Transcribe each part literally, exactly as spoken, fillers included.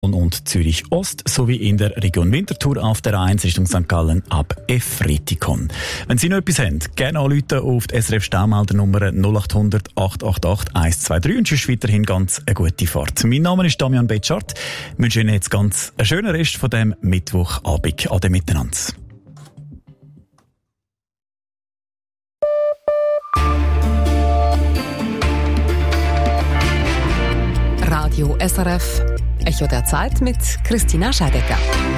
und Zürich Ost sowie in der Region Winterthur auf der eins Richtung Sankt Gallen ab Efretikon. Wenn Sie noch etwas haben, gerne anrufen auf die S R F Staumeldernummer null acht hundert, acht acht acht, eins zwei drei und sonst weiterhin ganz eine gute Fahrt. Mein Name ist Damian Betschart. Ich wünsche Ihnen jetzt ganz einen schönen Rest von dem Mittwochabend. Ade miteinander. Radio S R F, Echo der Zeit mit Christina Scheidecker.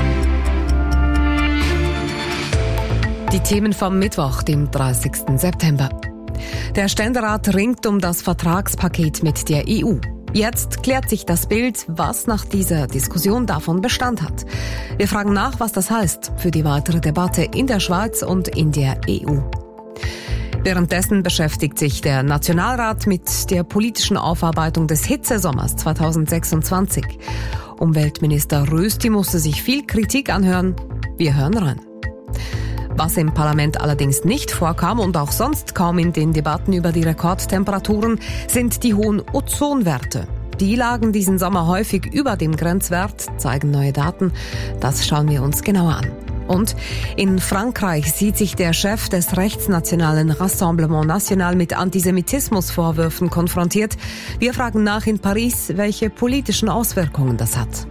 Die Themen vom Mittwoch, dem dreißigsten September. Der Ständerat ringt um das Vertragspaket mit der E U. Jetzt klärt sich das Bild, was nach dieser Diskussion davon Bestand hat. Wir fragen nach, was das heißt für die weitere Debatte in der Schweiz und in der E U. Währenddessen beschäftigt sich der Nationalrat mit der politischen Aufarbeitung des Hitzesommers zweitausendsechsundzwanzig. Umweltminister Rösti musste sich viel Kritik anhören. Wir hören rein. Was im Parlament allerdings nicht vorkam und auch sonst kaum in den Debatten über die Rekordtemperaturen, sind die hohen Ozonwerte. Die lagen diesen Sommer häufig über dem Grenzwert, zeigen neue Daten. Das schauen wir uns genauer an. Und in Frankreich sieht sich der Chef des rechtsnationalen Rassemblement National mit Antisemitismusvorwürfen konfrontiert. Wir fragen nach in Paris, welche politischen Auswirkungen das hat.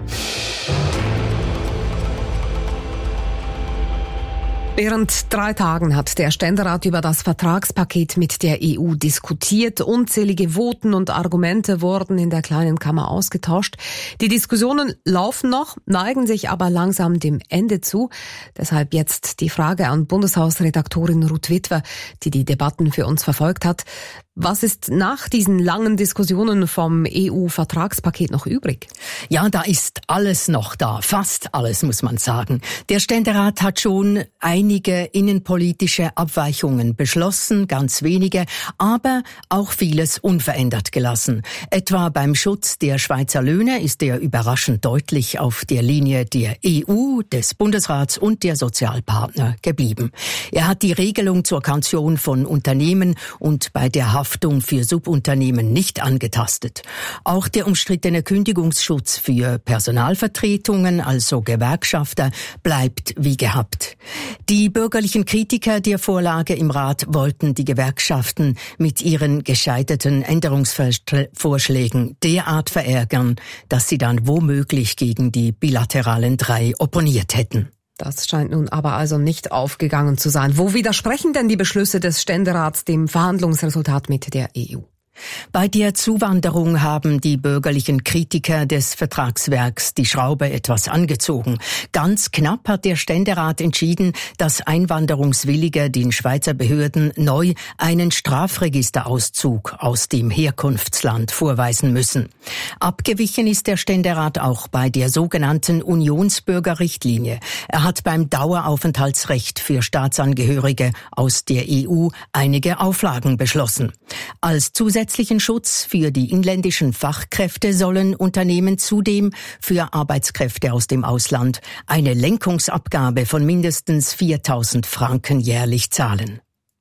Während drei Tagen hat der Ständerat über das Vertragspaket mit der E U diskutiert. Unzählige Voten und Argumente wurden in der kleinen Kammer ausgetauscht. Die Diskussionen laufen noch, neigen sich aber langsam dem Ende zu. Deshalb jetzt die Frage an Bundeshausredaktorin Ruth Witwer, die die Debatten für uns verfolgt hat. Was ist nach diesen langen Diskussionen vom E U-Vertragspaket noch übrig? Ja, da ist alles noch da. Fast alles, muss man sagen. Der Ständerat hat schon einige innenpolitische Abweichungen beschlossen, ganz wenige, aber auch vieles unverändert gelassen. Etwa beim Schutz der Schweizer Löhne ist er überraschend deutlich auf der Linie der E U, des Bundesrats und der Sozialpartner geblieben. Er hat die Regelung zur Kaution von Unternehmen und bei der Haftung für Subunternehmen nicht angetastet. Auch der umstrittene Kündigungsschutz für Personalvertretungen, also Gewerkschafter, bleibt wie gehabt. Die bürgerlichen Kritiker der Vorlage im Rat wollten die Gewerkschaften mit ihren gescheiterten Änderungsvorschlägen derart verärgern, dass sie dann womöglich gegen die bilateralen drei opponiert hätten. Das scheint nun aber also nicht aufgegangen zu sein. Wo widersprechen denn die Beschlüsse des Ständerats dem Verhandlungsresultat mit der E U? Bei der Zuwanderung haben die bürgerlichen Kritiker des Vertragswerks die Schraube etwas angezogen. Ganz knapp hat der Ständerat entschieden, dass Einwanderungswillige den Schweizer Behörden neu einen Strafregisterauszug aus dem Herkunftsland vorweisen müssen. Abgewichen ist der Ständerat auch bei der sogenannten Unionsbürgerrichtlinie. Er hat beim Daueraufenthaltsrecht für Staatsangehörige aus der E U einige Auflagen beschlossen. Als Zusätzliches Zusätzlichen Schutz für die inländischen Fachkräfte sollen Unternehmen zudem für Arbeitskräfte aus dem Ausland eine Lenkungsabgabe von mindestens viertausend Franken jährlich zahlen.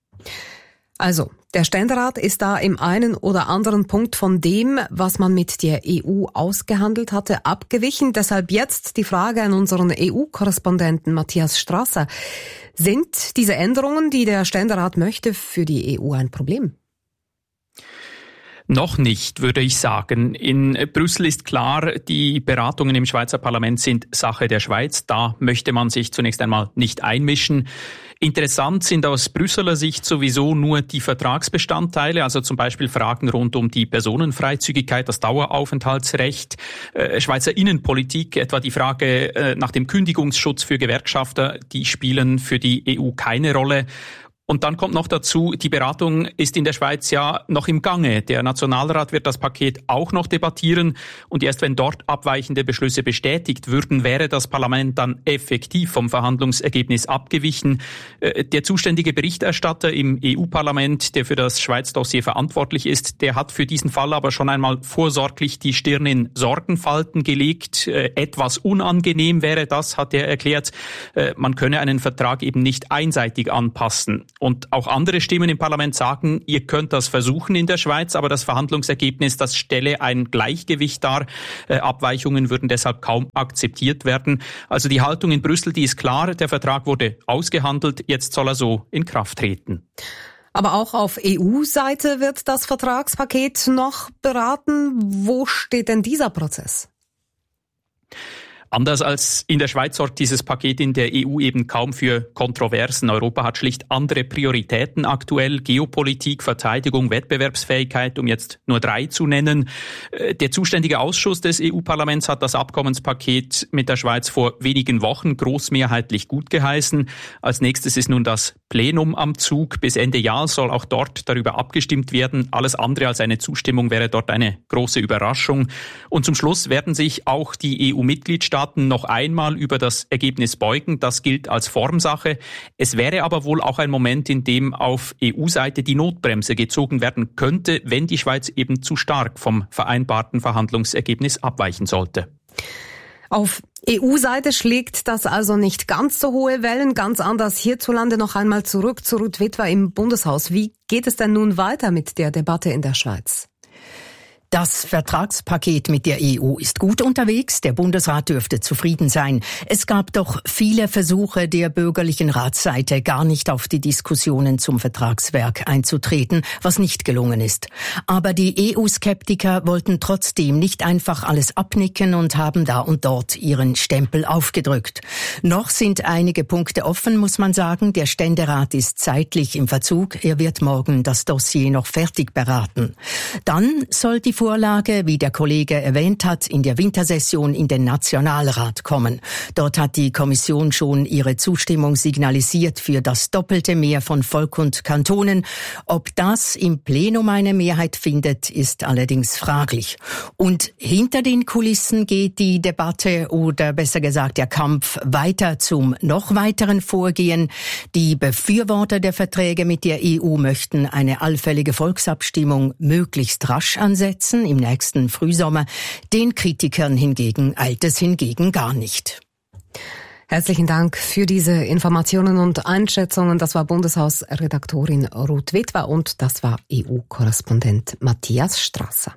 Also, der Ständerat ist da im einen oder anderen Punkt von dem, was man mit der E U ausgehandelt hatte, abgewichen. Deshalb jetzt die Frage an unseren E U-Korrespondenten Matthias Strasser. Sind diese Änderungen, die der Ständerat möchte, für die E U ein Problem? Noch nicht, würde ich sagen. In Brüssel ist klar, die Beratungen im Schweizer Parlament sind Sache der Schweiz. Da möchte man sich zunächst einmal nicht einmischen. Interessant sind aus Brüsseler Sicht sowieso nur die Vertragsbestandteile, also zum Beispiel Fragen rund um die Personenfreizügigkeit, das Daueraufenthaltsrecht, äh, Schweizer Innenpolitik, etwa die Frage äh, nach dem Kündigungsschutz für Gewerkschafter, die spielen für die E U keine Rolle. Und dann kommt noch dazu, die Beratung ist in der Schweiz ja noch im Gange. Der Nationalrat wird das Paket auch noch debattieren und erst wenn dort abweichende Beschlüsse bestätigt würden, wäre das Parlament dann effektiv vom Verhandlungsergebnis abgewichen. Der zuständige Berichterstatter im E U-Parlament, der für das Schweiz-Dossier verantwortlich ist, der hat für diesen Fall aber schon einmal vorsorglich die Stirn in Sorgenfalten gelegt. Etwas unangenehm wäre das, hat er erklärt. Man könne einen Vertrag eben nicht einseitig anpassen. Und auch andere Stimmen im Parlament sagen, ihr könnt das versuchen in der Schweiz, aber das Verhandlungsergebnis, das stelle ein Gleichgewicht dar. Äh, Abweichungen würden deshalb kaum akzeptiert werden. Also die Haltung in Brüssel, die ist klar. Der Vertrag wurde ausgehandelt. Jetzt soll er so in Kraft treten. Aber auch auf E U-Seite wird das Vertragspaket noch beraten. Wo steht denn dieser Prozess? Anders als in der Schweiz sorgt dieses Paket in der E U eben kaum für Kontroversen. Europa hat schlicht andere Prioritäten aktuell. Geopolitik, Verteidigung, Wettbewerbsfähigkeit, um jetzt nur drei zu nennen. Der zuständige Ausschuss des E U-Parlaments hat das Abkommenspaket mit der Schweiz vor wenigen Wochen großmehrheitlich gutgeheißen. Als nächstes ist nun das Plenum am Zug. Bis Ende Jahr soll auch dort darüber abgestimmt werden. Alles andere als eine Zustimmung wäre dort eine große Überraschung. Und zum Schluss werden sich auch die E U-Mitgliedstaaten noch einmal über das Ergebnis beugen. Das gilt als Formsache. Es wäre aber wohl auch ein Moment, in dem auf E U-Seite die Notbremse gezogen werden könnte, wenn die Schweiz eben zu stark vom vereinbarten Verhandlungsergebnis abweichen sollte. Auf E U-Seite schlägt das also nicht ganz so hohe Wellen, ganz anders hierzulande. Noch einmal zurück zu Ruth Witwer im Bundeshaus. Wie geht es denn nun weiter mit der Debatte in der Schweiz? Das Vertragspaket mit der E U ist gut unterwegs. Der Bundesrat dürfte zufrieden sein. Es gab doch viele Versuche der bürgerlichen Ratsseite, gar nicht auf die Diskussionen zum Vertragswerk einzutreten, was nicht gelungen ist. Aber die E U-Skeptiker wollten trotzdem nicht einfach alles abnicken und haben da und dort ihren Stempel aufgedrückt. Noch sind einige Punkte offen, muss man sagen. Der Ständerat ist zeitlich im Verzug. Er wird morgen das Dossier noch fertig beraten. Dann soll die Vorlage, wie der Kollege erwähnt hat, in der Wintersession in den Nationalrat kommen. Dort hat die Kommission schon ihre Zustimmung signalisiert für das doppelte Mehr von Volk und Kantonen. Ob das im Plenum eine Mehrheit findet, ist allerdings fraglich. Und hinter den Kulissen geht die Debatte oder besser gesagt der Kampf weiter zum noch weiteren Vorgehen. Die Befürworter der Verträge mit der E U möchten eine allfällige Volksabstimmung möglichst rasch ansetzen, im nächsten Frühsommer. Den Kritikern hingegen eilt es hingegen gar nicht. Herzlichen Dank für diese Informationen und Einschätzungen. Das war Bundeshausredaktorin Ruth Witwer und das war E U-Korrespondent Matthias Strasser.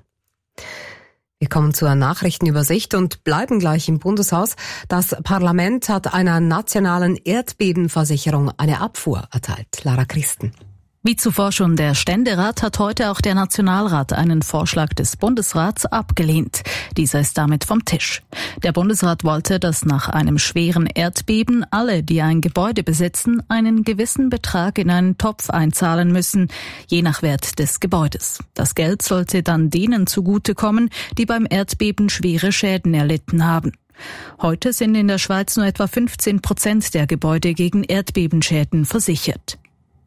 Wir kommen zur Nachrichtenübersicht und bleiben gleich im Bundeshaus. Das Parlament hat einer nationalen Erdbebenversicherung eine Abfuhr erteilt. Lara Christen. Wie zuvor schon der Ständerat hat heute auch der Nationalrat einen Vorschlag des Bundesrats abgelehnt. Dieser ist damit vom Tisch. Der Bundesrat wollte, dass nach einem schweren Erdbeben alle, die ein Gebäude besitzen, einen gewissen Betrag in einen Topf einzahlen müssen, je nach Wert des Gebäudes. Das Geld sollte dann denen zugutekommen, die beim Erdbeben schwere Schäden erlitten haben. Heute sind in der Schweiz nur etwa fünfzehn Prozent der Gebäude gegen Erdbebenschäden versichert.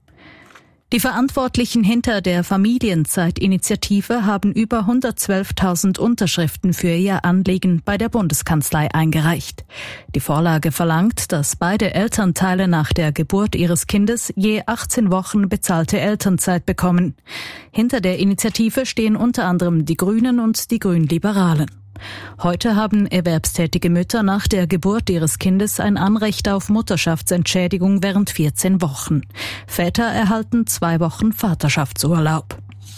Die Verantwortlichen hinter der Familienzeit-Initiative haben über hundertzwölftausend Unterschriften für ihr Anliegen bei der Bundeskanzlei eingereicht. Die Vorlage verlangt, dass beide Elternteile nach der Geburt ihres Kindes je achtzehn Wochen bezahlte Elternzeit bekommen. Hinter der Initiative stehen unter anderem die Grünen und die Grünliberalen. Heute haben erwerbstätige Mütter nach der Geburt ihres Kindes ein Anrecht auf Mutterschaftsentschädigung während vierzehn Wochen. Väter erhalten zwei Wochen Vaterschaftsurlaub.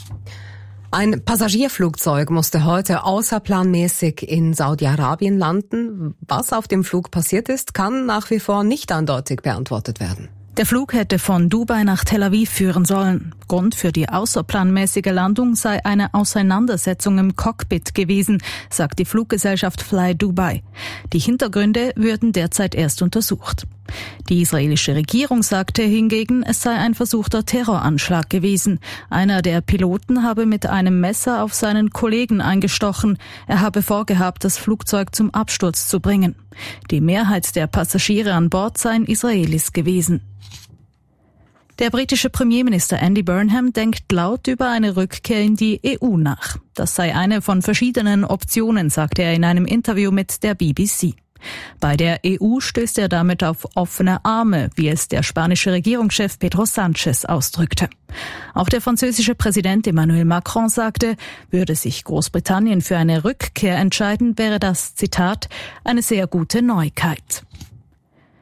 Ein Passagierflugzeug musste heute außerplanmäßig in Saudi-Arabien landen. Was auf dem Flug passiert ist, kann nach wie vor nicht eindeutig beantwortet werden. Der Flug hätte von Dubai nach Tel Aviv führen sollen. Grund für die außerplanmäßige Landung sei eine Auseinandersetzung im Cockpit gewesen, sagt die Fluggesellschaft Fly Dubai. Die Hintergründe würden derzeit erst untersucht. Die israelische Regierung sagte hingegen, es sei ein versuchter Terroranschlag gewesen. Einer der Piloten habe mit einem Messer auf seinen Kollegen eingestochen. Er habe vorgehabt, das Flugzeug zum Absturz zu bringen. Die Mehrheit der Passagiere an Bord seien Israelis gewesen. Der britische Premierminister Andy Burnham denkt laut über eine Rückkehr in die E U nach. Das sei eine von verschiedenen Optionen, sagte er in einem Interview mit der B B C. Bei der E U stößt er damit auf offene Arme, wie es der spanische Regierungschef Pedro Sánchez ausdrückte. Auch der französische Präsident Emmanuel Macron sagte, würde sich Großbritannien für eine Rückkehr entscheiden, wäre das, Zitat, eine sehr gute Neuigkeit.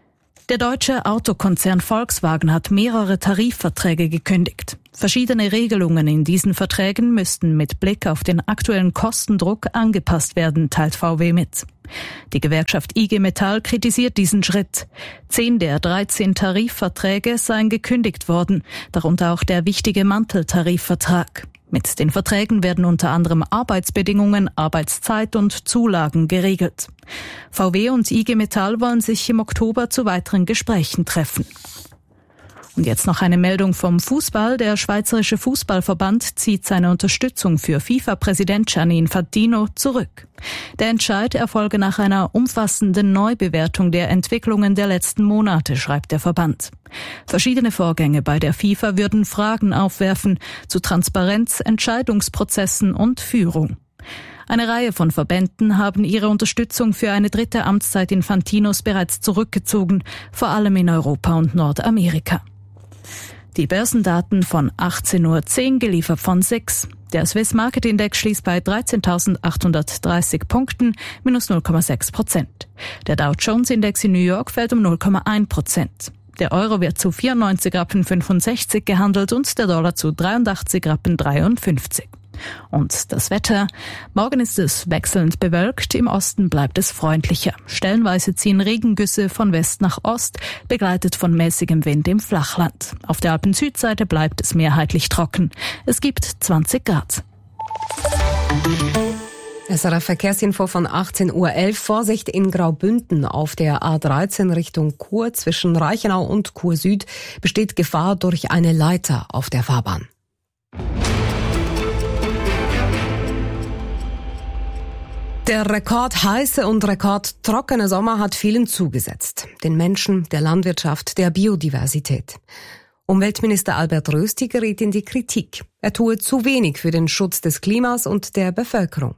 Der deutsche Autokonzern Volkswagen hat mehrere Tarifverträge gekündigt. Verschiedene Regelungen in diesen Verträgen müssten mit Blick auf den aktuellen Kostendruck angepasst werden, teilt V W mit. Die Gewerkschaft I G Metall kritisiert diesen Schritt. Zehn der dreizehn Tarifverträge seien gekündigt worden, darunter auch der wichtige Manteltarifvertrag. Mit den Verträgen werden unter anderem Arbeitsbedingungen, Arbeitszeit und Zulagen geregelt. V W und I G Metall wollen sich im Oktober zu weiteren Gesprächen treffen. Und jetzt noch eine Meldung vom Fußball. Der Schweizerische Fußballverband zieht seine Unterstützung für FIFA-Präsident Gianni Infantino zurück. Der Entscheid erfolge nach einer umfassenden Neubewertung der Entwicklungen der letzten Monate, schreibt der Verband. Verschiedene Vorgänge bei der FIFA würden Fragen aufwerfen zu Transparenz, Entscheidungsprozessen und Führung. Eine Reihe von Verbänden haben ihre Unterstützung für eine dritte Amtszeit Infantinos bereits zurückgezogen, vor allem in Europa und Nordamerika. Die Börsendaten von achtzehn Uhr zehn geliefert von S I X. Der Swiss Market Index schließt bei dreizehntausendachthundertdreißig Punkten, minus null Komma sechs Prozent. Der Dow Jones Index in New York fällt um null Komma eins Prozent. Der Euro wird zu vierundneunzig Rappen fünfundsechzig gehandelt und der Dollar zu dreiundachtzig Rappen dreiundfünfzig. Und das Wetter. Morgen ist es wechselnd bewölkt, im Osten bleibt es freundlicher. Stellenweise ziehen Regengüsse von West nach Ost, begleitet von mäßigem Wind im Flachland. Auf der Alpen-Südseite bleibt es mehrheitlich trocken. Es gibt zwanzig Grad. S R F-Verkehrsinfo von achtzehn Uhr elf. Vorsicht in Graubünden auf der A dreizehn Richtung Chur zwischen Reichenau und Chur Süd besteht Gefahr durch eine Leiter auf der Fahrbahn. Der rekordheiße und rekordtrockene Sommer hat vielen zugesetzt. Den Menschen, der Landwirtschaft, der Biodiversität. Umweltminister Albert Rösti geriet in die Kritik. Er tue zu wenig für den Schutz des Klimas und der Bevölkerung.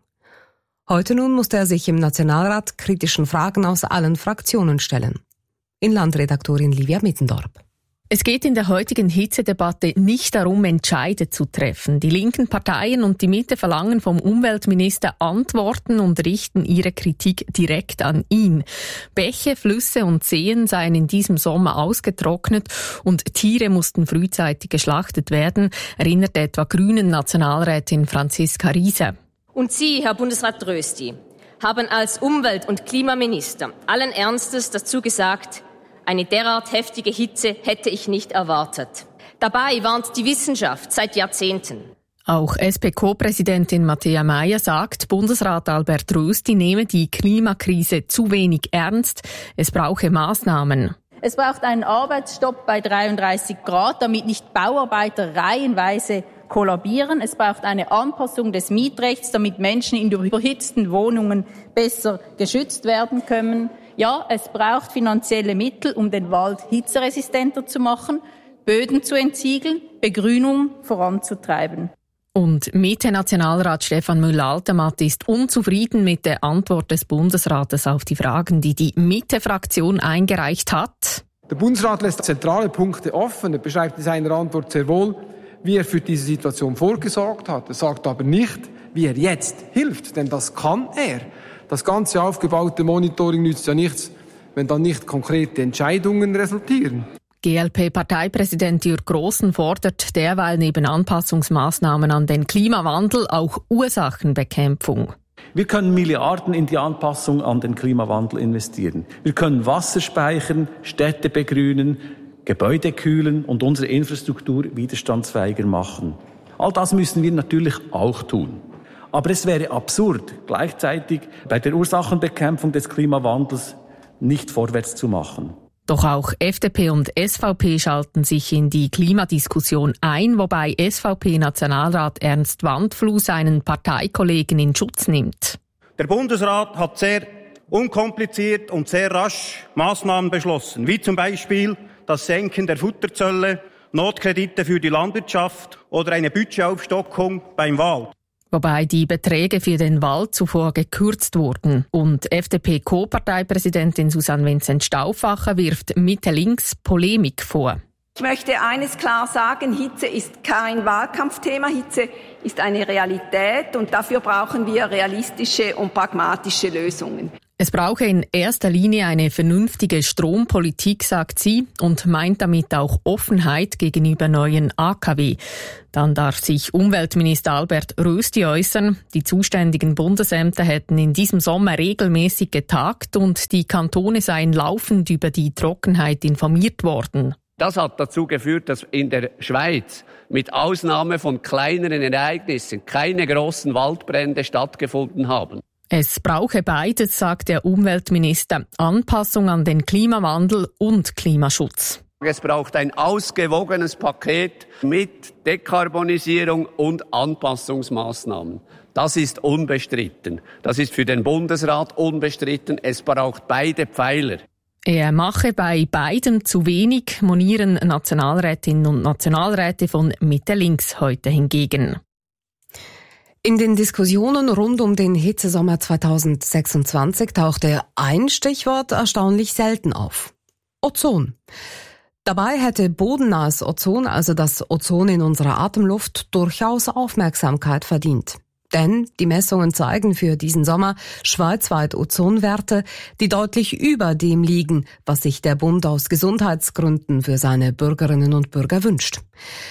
Heute nun musste er sich im Nationalrat kritischen Fragen aus allen Fraktionen stellen. Inlandredaktorin Livia Mittendorp. Es geht in der heutigen Hitzedebatte nicht darum, Entscheide zu treffen. Die linken Parteien und die Mitte verlangen vom Umweltminister Antworten und richten ihre Kritik direkt an ihn. Bäche, Flüsse und Seen seien in diesem Sommer ausgetrocknet und Tiere mussten frühzeitig geschlachtet werden, erinnert etwa Grünen Nationalrätin Franziska Riese. Und Sie, Herr Bundesrat Rösti, haben als Umwelt- und Klimaminister allen Ernstes dazu gesagt, eine derart heftige Hitze hätte ich nicht erwartet. Dabei warnt die Wissenschaft seit Jahrzehnten. Auch S P K-Präsidentin Matthäa Meier sagt, Bundesrat Albert Rösti nehme die Klimakrise zu wenig ernst. Es brauche Maßnahmen. Es braucht einen Arbeitsstopp bei dreiunddreißig Grad, damit nicht Bauarbeiter reihenweise kollabieren. Es braucht eine Anpassung des Mietrechts, damit Menschen in überhitzten Wohnungen besser geschützt werden können. Ja, es braucht finanzielle Mittel, um den Wald hitzeresistenter zu machen, Böden zu entsiegeln, Begrünung voranzutreiben. Und Mitte-Nationalrat Stefan Müller-Altemat ist unzufrieden mit der Antwort des Bundesrates auf die Fragen, die die Mitte-Fraktion eingereicht hat. Der Bundesrat lässt zentrale Punkte offen. Er beschreibt in seiner Antwort sehr wohl, wie er für diese Situation vorgesorgt hat. Er sagt aber nicht, wie er jetzt hilft, denn das kann er. Das ganze aufgebaute Monitoring nützt ja nichts, wenn dann nicht konkrete Entscheidungen resultieren. G L P-Parteipräsident Jürg Grossen fordert derweil neben Anpassungsmaßnahmen an den Klimawandel auch Ursachenbekämpfung. Wir können Milliarden in die Anpassung an den Klimawandel investieren. Wir können Wasser speichern, Städte begrünen, Gebäude kühlen und unsere Infrastruktur widerstandsfähiger machen. All das müssen wir natürlich auch tun. Aber es wäre absurd, gleichzeitig bei der Ursachenbekämpfung des Klimawandels nicht vorwärts zu machen. Doch auch F D P und S V P schalten sich in die Klimadiskussion ein, wobei S V P-Nationalrat Ernst Wandfluh seinen Parteikollegen in Schutz nimmt. Der Bundesrat hat sehr unkompliziert und sehr rasch Maßnahmen beschlossen, wie zum Beispiel das Senken der Futterzölle, Notkredite für die Landwirtschaft oder eine Budgetaufstockung beim Wald. Wobei die Beträge für den Wald zuvor gekürzt wurden. Und F D P-Co-Parteipräsidentin Susanne Vincent-Stauffacher wirft Mitte-Links Polemik vor. Ich möchte eines klar sagen, Hitze ist kein Wahlkampfthema, Hitze ist eine Realität und dafür brauchen wir realistische und pragmatische Lösungen. Es brauche in erster Linie eine vernünftige Strompolitik, sagt sie, und meint damit auch Offenheit gegenüber neuen A K W. Dann darf sich Umweltminister Albert Rösti äußern. Die zuständigen Bundesämter hätten in diesem Sommer regelmäßig getagt und die Kantone seien laufend über die Trockenheit informiert worden. Das hat dazu geführt, dass in der Schweiz mit Ausnahme von kleineren Ereignissen keine großen Waldbrände stattgefunden haben. Es brauche beides, sagt der Umweltminister, Anpassung an den Klimawandel und Klimaschutz. Es braucht ein ausgewogenes Paket mit Dekarbonisierung und Anpassungsmaßnahmen. Das ist unbestritten. Das ist für den Bundesrat unbestritten. Es braucht beide Pfeiler. Er mache bei beiden zu wenig, monieren Nationalrätinnen und Nationalräte von Mitte Links heute hingegen. In den Diskussionen rund um den Hitzesommer zweitausendsechsundzwanzig tauchte ein Stichwort erstaunlich selten auf. Ozon. Dabei hätte bodennahes Ozon, also das Ozon in unserer Atemluft, durchaus Aufmerksamkeit verdient. Denn die Messungen zeigen für diesen Sommer schweizweit Ozonwerte, die deutlich über dem liegen, was sich der Bund aus Gesundheitsgründen für seine Bürgerinnen und Bürger wünscht.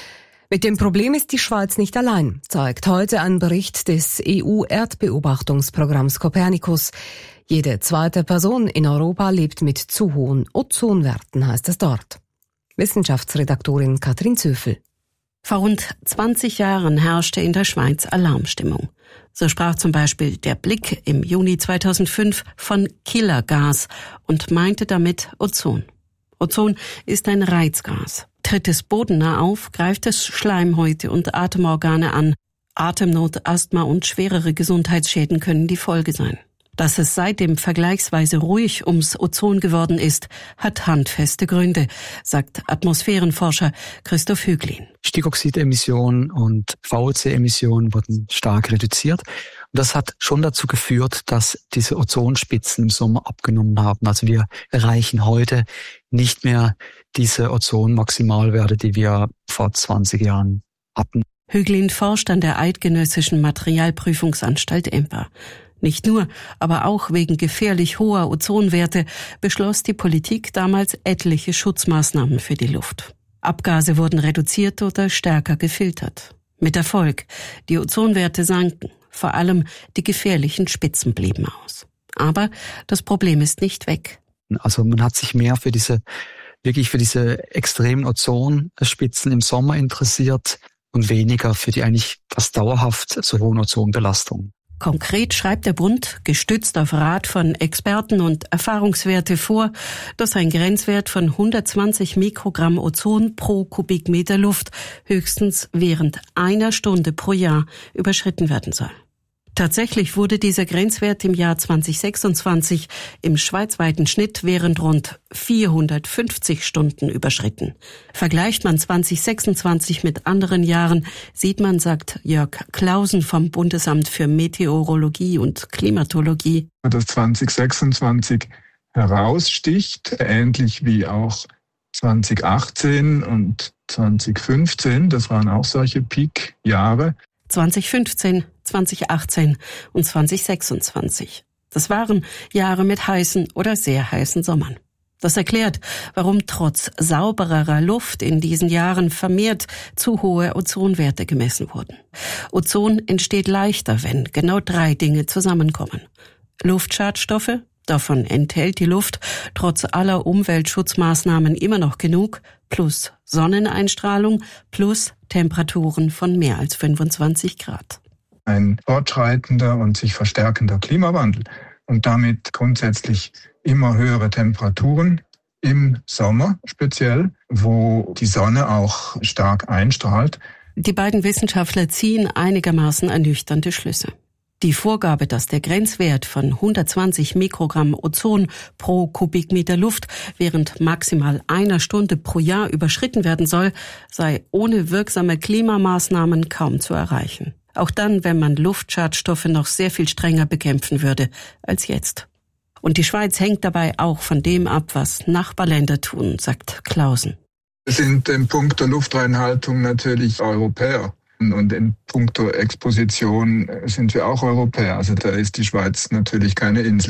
Mit dem Problem ist die Schweiz nicht allein, zeigt heute ein Bericht des E U-Erdbeobachtungsprogramms Copernicus. Jede zweite Person in Europa lebt mit zu hohen Ozonwerten, heißt es dort. Wissenschaftsredaktorin Katrin Zöfel. Vor rund zwanzig Jahren herrschte in der Schweiz Alarmstimmung. So sprach zum Beispiel der Blick im Juni zweitausendfünf von Killergas und meinte damit Ozon. Ozon ist ein Reizgas. Tritt es bodennah auf, greift es Schleimhäute und Atemorgane an. Atemnot, Asthma und schwerere Gesundheitsschäden können die Folge sein. Dass es seitdem vergleichsweise ruhig ums Ozon geworden ist, hat handfeste Gründe, sagt Atmosphärenforscher Christoph Hüglin. Stickoxidemissionen und V O C-Emissionen wurden stark reduziert. Und das hat schon dazu geführt, dass diese Ozonspitzen im Sommer abgenommen haben. Also wir erreichen heute nicht mehr diese Ozonmaximalwerte, die wir vor zwanzig Jahren hatten. Hüglin forscht an der Eidgenössischen Materialprüfungsanstalt E M P A. Nicht nur, aber auch wegen gefährlich hoher Ozonwerte beschloss die Politik damals etliche Schutzmaßnahmen für die Luft. Abgase wurden reduziert oder stärker gefiltert. Mit Erfolg. Die Ozonwerte sanken. Vor allem die gefährlichen Spitzen blieben aus. Aber das Problem ist nicht weg. Also man hat sich mehr für diese, wirklich für diese extremen Ozonspitzen im Sommer interessiert und weniger für die eigentlich fast dauerhaft zu hohen Ozonbelastungen. Konkret schreibt der Bund, gestützt auf Rat von Experten und Erfahrungswerte vor, dass ein Grenzwert von hundertzwanzig Mikrogramm Ozon pro Kubikmeter Luft höchstens während einer Stunde pro Jahr überschritten werden soll. Tatsächlich wurde dieser Grenzwert im Jahr zweitausendsechsundzwanzig im schweizweiten Schnitt während rund vierhundertfünfzig Stunden überschritten. Vergleicht man zweitausendsechsundzwanzig mit anderen Jahren, sieht man, sagt Jörg Clausen vom Bundesamt für Meteorologie und Klimatologie, dass zweitausendsechsundzwanzig heraussticht, ähnlich wie auch zweitausendachtzehn und zweitausendfünfzehn, das waren auch solche Peak-Jahre. zweitausendfünfzehn, zweitausendachtzehn und zweitausendsechsundzwanzig. Das waren Jahre mit heißen oder sehr heißen Sommern. Das erklärt, warum trotz saubererer Luft in diesen Jahren vermehrt zu hohe Ozonwerte gemessen wurden. Ozon entsteht leichter, wenn genau drei Dinge zusammenkommen. Luftschadstoffe, davon enthält die Luft trotz aller Umweltschutzmaßnahmen immer noch genug, plus Sonneneinstrahlung, plus Temperaturen von mehr als fünfundzwanzig Grad. Ein fortschreitender und sich verstärkender Klimawandel und damit grundsätzlich immer höhere Temperaturen im Sommer speziell, wo die Sonne auch stark einstrahlt. Die beiden Wissenschaftler ziehen einigermaßen ernüchternde Schlüsse. Die Vorgabe, dass der Grenzwert von hundertzwanzig Mikrogramm Ozon pro Kubikmeter Luft während maximal einer Stunde pro Jahr überschritten werden soll, sei ohne wirksame Klimamaßnahmen kaum zu erreichen. Auch dann, wenn man Luftschadstoffe noch sehr viel strenger bekämpfen würde als jetzt. Und die Schweiz hängt dabei auch von dem ab, was Nachbarländer tun, sagt Clausen. Wir sind in puncto Luftreinhaltung natürlich Europäer. Und in puncto Exposition sind wir auch Europäer. Also da ist die Schweiz natürlich keine Insel.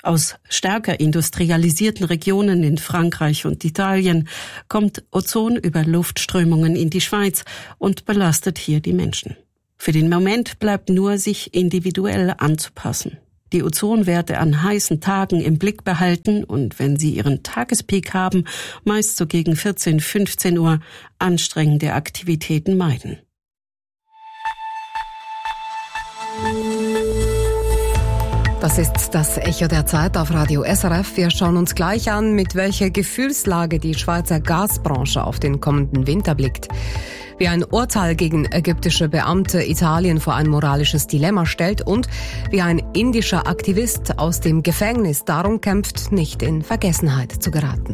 Aus stärker industrialisierten Regionen in Frankreich und Italien kommt Ozon über Luftströmungen in die Schweiz und belastet hier die Menschen. Für den Moment bleibt nur, sich individuell anzupassen. Die Ozonwerte an heißen Tagen im Blick behalten und, wenn sie ihren Tagespeak haben, meist so gegen vierzehn, fünfzehn Uhr, anstrengende Aktivitäten meiden. Das ist das Echo der Zeit auf Radio S R F. Wir schauen uns gleich an, mit welcher Gefühlslage die Schweizer Gasbranche auf den kommenden Winter blickt. Wie ein Urteil gegen ägyptische Beamte Italien vor ein moralisches Dilemma stellt und wie ein indischer Aktivist aus dem Gefängnis darum kämpft, nicht in Vergessenheit zu geraten.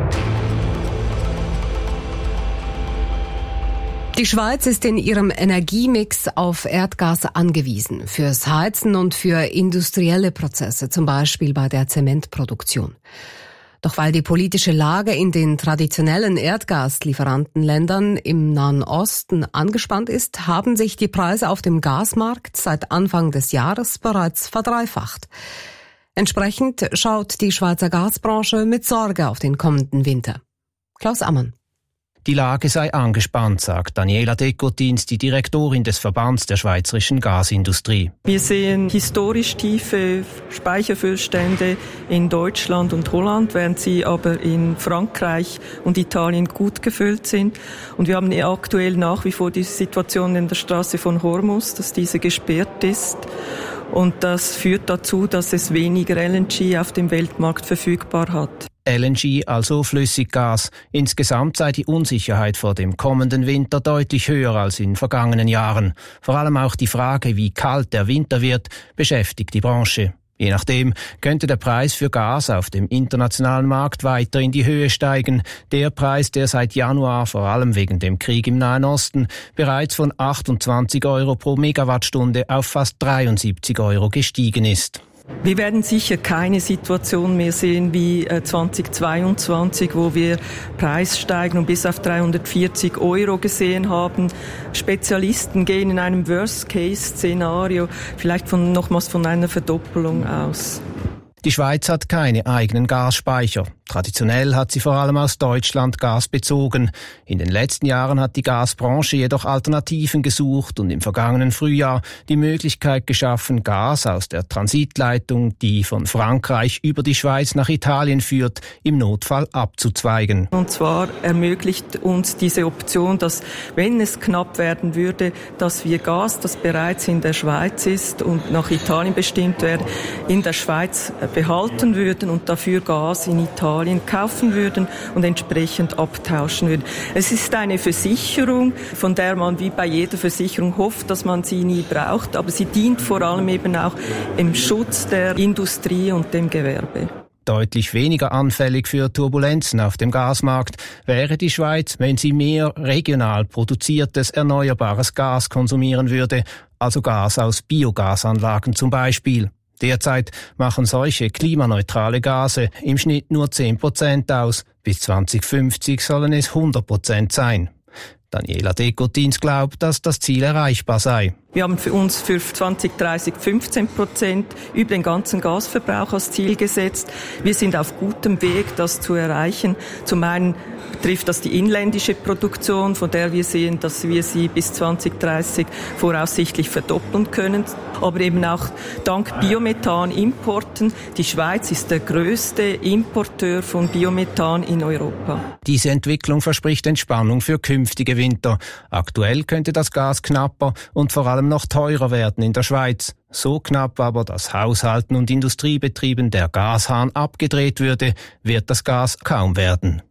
Die Schweiz ist in ihrem Energiemix auf Erdgas angewiesen, fürs Heizen und für industrielle Prozesse, zum Beispiel bei der Zementproduktion. Doch weil die politische Lage in den traditionellen Erdgaslieferantenländern im Nahen Osten angespannt ist, haben sich die Preise auf dem Gasmarkt seit Anfang des Jahres bereits verdreifacht. Entsprechend schaut die Schweizer Gasbranche mit Sorge auf den kommenden Winter. Klaus Ammann. Die Lage sei angespannt, sagt Daniela Decotins, die Direktorin des Verbands der schweizerischen Gasindustrie. Wir sehen historisch tiefe Speicherfüllstände in Deutschland und Holland, während sie aber in Frankreich und Italien gut gefüllt sind. Und wir haben aktuell nach wie vor die Situation in der Straße von Hormuz, dass diese gesperrt ist. Und das führt dazu, dass es weniger L N G auf dem Weltmarkt verfügbar hat. L N G, also Flüssiggas. Insgesamt sei die Unsicherheit vor dem kommenden Winter deutlich höher als in vergangenen Jahren. Vor allem auch die Frage, wie kalt der Winter wird, beschäftigt die Branche. Je nachdem könnte der Preis für Gas auf dem internationalen Markt weiter in die Höhe steigen. Der Preis, der seit Januar, vor allem wegen dem Krieg im Nahen Osten, bereits von achtundzwanzig Euro pro Megawattstunde auf fast dreiundsiebzig Euro gestiegen ist. Wir werden sicher keine Situation mehr sehen wie zweitausendzweiundzwanzig, wo wir Preissteigerungen bis auf dreihundertvierzig Euro gesehen haben. Spezialisten gehen in einem Worst-Case-Szenario vielleicht von, nochmals von einer Verdoppelung aus. Die Schweiz hat keine eigenen Gasspeicher. Traditionell hat sie vor allem aus Deutschland Gas bezogen. In den letzten Jahren hat die Gasbranche jedoch Alternativen gesucht und im vergangenen Frühjahr die Möglichkeit geschaffen, Gas aus der Transitleitung, die von Frankreich über die Schweiz nach Italien führt, im Notfall abzuzweigen. Und zwar ermöglicht uns diese Option, dass, wenn es knapp werden würde, dass wir Gas, das bereits in der Schweiz ist und nach Italien bestimmt wäre, in der Schweiz behalten würden und dafür Gas in Italien kaufen würden und entsprechend abtauschen würden. Es ist eine Versicherung, von der man wie bei jeder Versicherung hofft, dass man sie nie braucht, aber sie dient vor allem eben auch im Schutz der Industrie und dem Gewerbe. Deutlich weniger anfällig für Turbulenzen auf dem Gasmarkt wäre die Schweiz, wenn sie mehr regional produziertes, erneuerbares Gas konsumieren würde, also Gas aus Biogasanlagen zum Beispiel. Derzeit machen solche klimaneutrale Gase im Schnitt nur zehn Prozent aus. Bis zwanzig fünfzig sollen es hundert Prozent sein. Daniela Decotins glaubt, dass das Ziel erreichbar sei. Wir haben für uns für zwanzig dreißig fünfzehn Prozent über den ganzen Gasverbrauch als Ziel gesetzt. Wir sind auf gutem Weg, das zu erreichen. Zum einen betrifft das die inländische Produktion, von der wir sehen, dass wir sie bis zwanzig dreißig voraussichtlich verdoppeln können. Aber eben auch dank Biomethan-Importen. Die Schweiz ist der größte Importeur von Biomethan in Europa. Diese Entwicklung verspricht Entspannung für künftige Winter. Aktuell könnte das Gas knapper und vor allem noch teurer werden in der Schweiz. So knapp aber, dass Haushalten und Industriebetrieben der Gashahn abgedreht würde, wird das Gas kaum werden.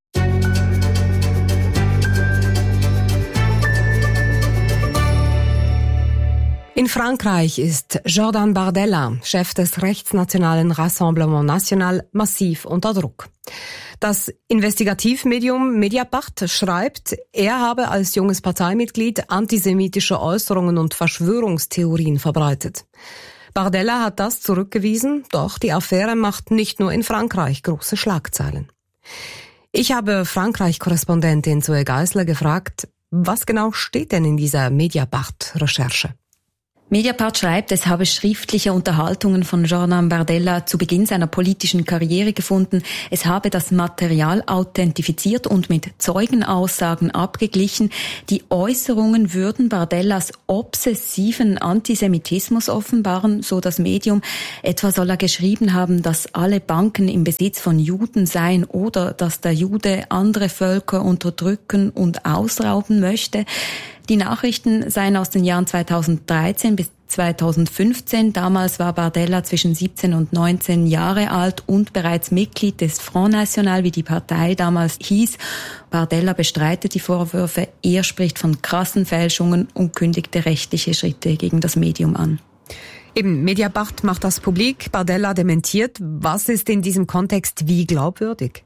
In Frankreich ist Jordan Bardella, Chef des rechtsnationalen Rassemblement National, massiv unter Druck. Das Investigativmedium Mediapart schreibt, er habe als junges Parteimitglied antisemitische Äußerungen und Verschwörungstheorien verbreitet. Bardella hat das zurückgewiesen, doch die Affäre macht nicht nur in Frankreich große Schlagzeilen. Ich habe Frankreich-Korrespondentin Zoe Geisler gefragt, was genau steht denn in dieser Mediapart-Recherche? Mediapart schreibt, es habe schriftliche Unterhaltungen von Jordan Bardella zu Beginn seiner politischen Karriere gefunden. Es habe das Material authentifiziert und mit Zeugenaussagen abgeglichen. Die Äußerungen würden Bardellas obsessiven Antisemitismus offenbaren, so das Medium. Etwa soll er geschrieben haben, dass alle Banken im Besitz von Juden seien oder dass der Jude andere Völker unterdrücken und ausrauben möchte. Die Nachrichten seien aus den Jahren zweitausenddreizehn bis zweitausendfünfzehn. Damals war Bardella zwischen siebzehn und neunzehn Jahre alt und bereits Mitglied des Front National, wie die Partei damals hieß. Bardella bestreitet die Vorwürfe. Er spricht von krassen Fälschungen und kündigte rechtliche Schritte gegen das Medium an. Eben, Mediapart macht das publik, Bardella dementiert. Was ist in diesem Kontext wie glaubwürdig?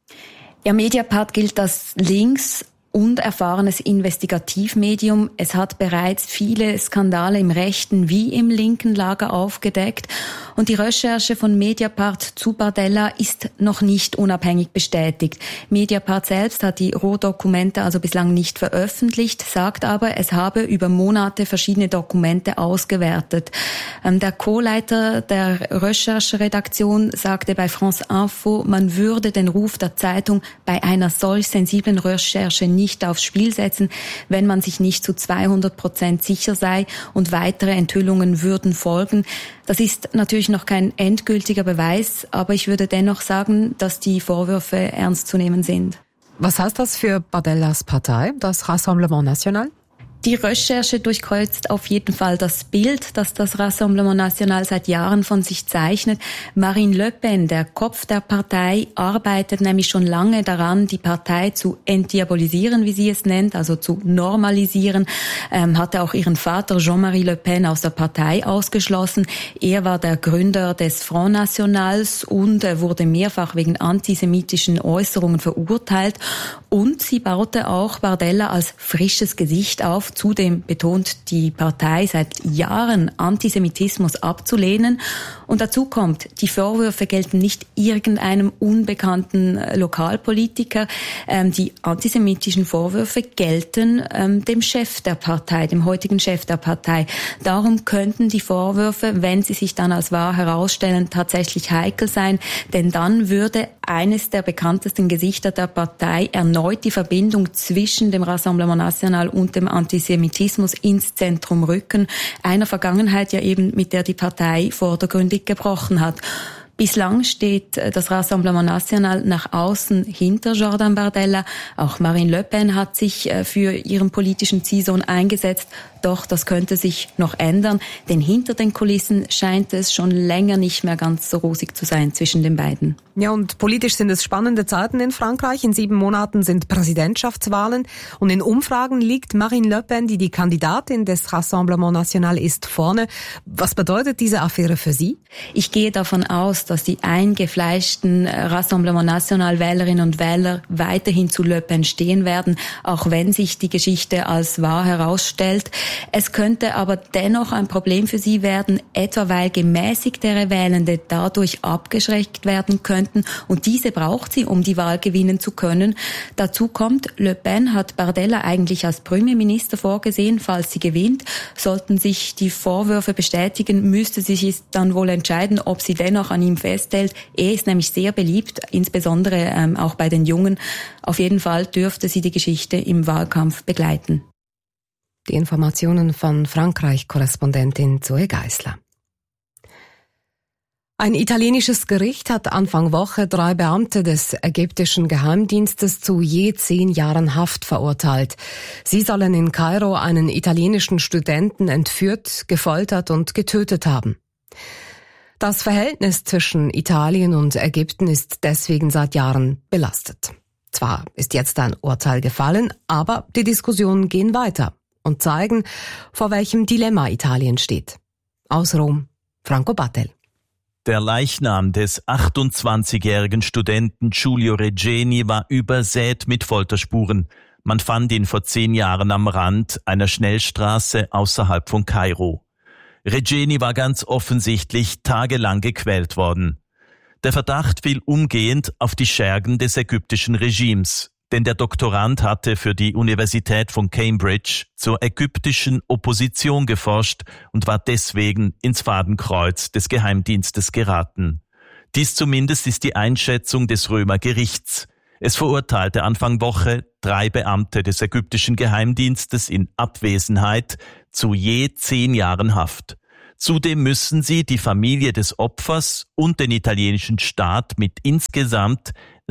Ja, Mediapart gilt als links und erfahrenes Investigativmedium. Es hat bereits viele Skandale im rechten wie im linken Lager aufgedeckt. Und die Recherche von Mediapart zu Bardella ist noch nicht unabhängig bestätigt. Mediapart selbst hat die Rohdokumente also bislang nicht veröffentlicht, sagt aber, es habe über Monate verschiedene Dokumente ausgewertet. Der Co-Leiter der Rechercheredaktion sagte bei France Info, man würde den Ruf der Zeitung bei einer solch sensiblen Recherche nicht aufs Spiel setzen, wenn man sich nicht zu zweihundert Prozent sicher sei, und weitere Enthüllungen würden folgen. Das ist natürlich noch kein endgültiger Beweis, aber ich würde dennoch sagen, dass die Vorwürfe ernst zu nehmen sind. Was heißt das für Bardellas Partei, das Rassemblement National? Die Recherche durchkreuzt auf jeden Fall das Bild, das das Rassemblement National seit Jahren von sich zeichnet. Marine Le Pen, der Kopf der Partei, arbeitet nämlich schon lange daran, die Partei zu entdiabolisieren, wie sie es nennt, also zu normalisieren. Ähm, hatte auch ihren Vater Jean-Marie Le Pen aus der Partei ausgeschlossen. Er war der Gründer des Front Nationals und äh, wurde mehrfach wegen antisemitischen Äußerungen verurteilt. Und sie baute auch Bardella als frisches Gesicht auf. Zudem betont die Partei seit Jahren, Antisemitismus abzulehnen. Und dazu kommt, die Vorwürfe gelten nicht irgendeinem unbekannten Lokalpolitiker. Ähm, die antisemitischen Vorwürfe gelten ähm, dem Chef der Partei, dem heutigen Chef der Partei. Darum könnten die Vorwürfe, wenn sie sich dann als wahr herausstellen, tatsächlich heikel sein. Denn dann würde eines der bekanntesten Gesichter der Partei erneut die Verbindung zwischen dem Rassemblement National und dem Antisemitismus ins Zentrum rücken. Einer Vergangenheit ja eben, mit der die Partei vordergründig gebrochen hat. Bislang steht das Rassemblement National nach außen hinter Jordan Bardella. Auch Marine Le Pen hat sich für ihren politischen Ziehsohn eingesetzt. Doch das könnte sich noch ändern, denn hinter den Kulissen scheint es schon länger nicht mehr ganz so rosig zu sein zwischen den beiden. Ja, und politisch sind es spannende Zeiten in Frankreich. In sieben Monaten sind Präsidentschaftswahlen und in Umfragen liegt Marine Le Pen, die die Kandidatin des Rassemblement National ist, vorne. Was bedeutet diese Affäre für Sie? Ich gehe davon aus, dass die eingefleischten Rassemblement National Wählerinnen und Wähler weiterhin zu Le Pen stehen werden, auch wenn sich die Geschichte als wahr herausstellt. Es könnte aber dennoch ein Problem für sie werden, etwa weil gemäßigtere Wählende dadurch abgeschreckt werden könnten, und diese braucht sie, um die Wahl gewinnen zu können. Dazu kommt, Le Pen hat Bardella eigentlich als Premierminister vorgesehen, falls sie gewinnt. Sollten sich die Vorwürfe bestätigen, müsste sie sich dann wohl entscheiden, ob sie dennoch an ihm festhält. Er ist nämlich sehr beliebt, insbesondere ähm, auch bei den Jungen. Auf jeden Fall dürfte sie die Geschichte im Wahlkampf begleiten. Die Informationen von Frankreich-Korrespondentin Zoe Geisler. Ein italienisches Gericht hat Anfang Woche drei Beamte des ägyptischen Geheimdienstes zu je zehn Jahren Haft verurteilt. Sie sollen in Kairo einen italienischen Studenten entführt, gefoltert und getötet haben. Das Verhältnis zwischen Italien und Ägypten ist deswegen seit Jahren belastet. Zwar ist jetzt ein Urteil gefallen, aber die Diskussionen gehen weiter und zeigen, vor welchem Dilemma Italien steht. Aus Rom, Franco Battel. Der Leichnam des achtundzwanzigjährigen Studenten Giulio Regeni war übersät mit Folterspuren. Man fand ihn vor zehn Jahren am Rand einer Schnellstraße außerhalb von Kairo. Regeni war ganz offensichtlich tagelang gequält worden. Der Verdacht fiel umgehend auf die Schergen des ägyptischen Regimes. denn der Doktorand hatte für die Universität von Cambridge zur ägyptischen Opposition geforscht und war deswegen ins Fadenkreuz des Geheimdienstes geraten. Dies zumindest ist die Einschätzung des Römer Gerichts. Es verurteilte Anfang Woche drei Beamte des ägyptischen Geheimdienstes in Abwesenheit zu je zehn Jahren Haft. Zudem müssen sie die Familie des Opfers und den italienischen Staat mit insgesamt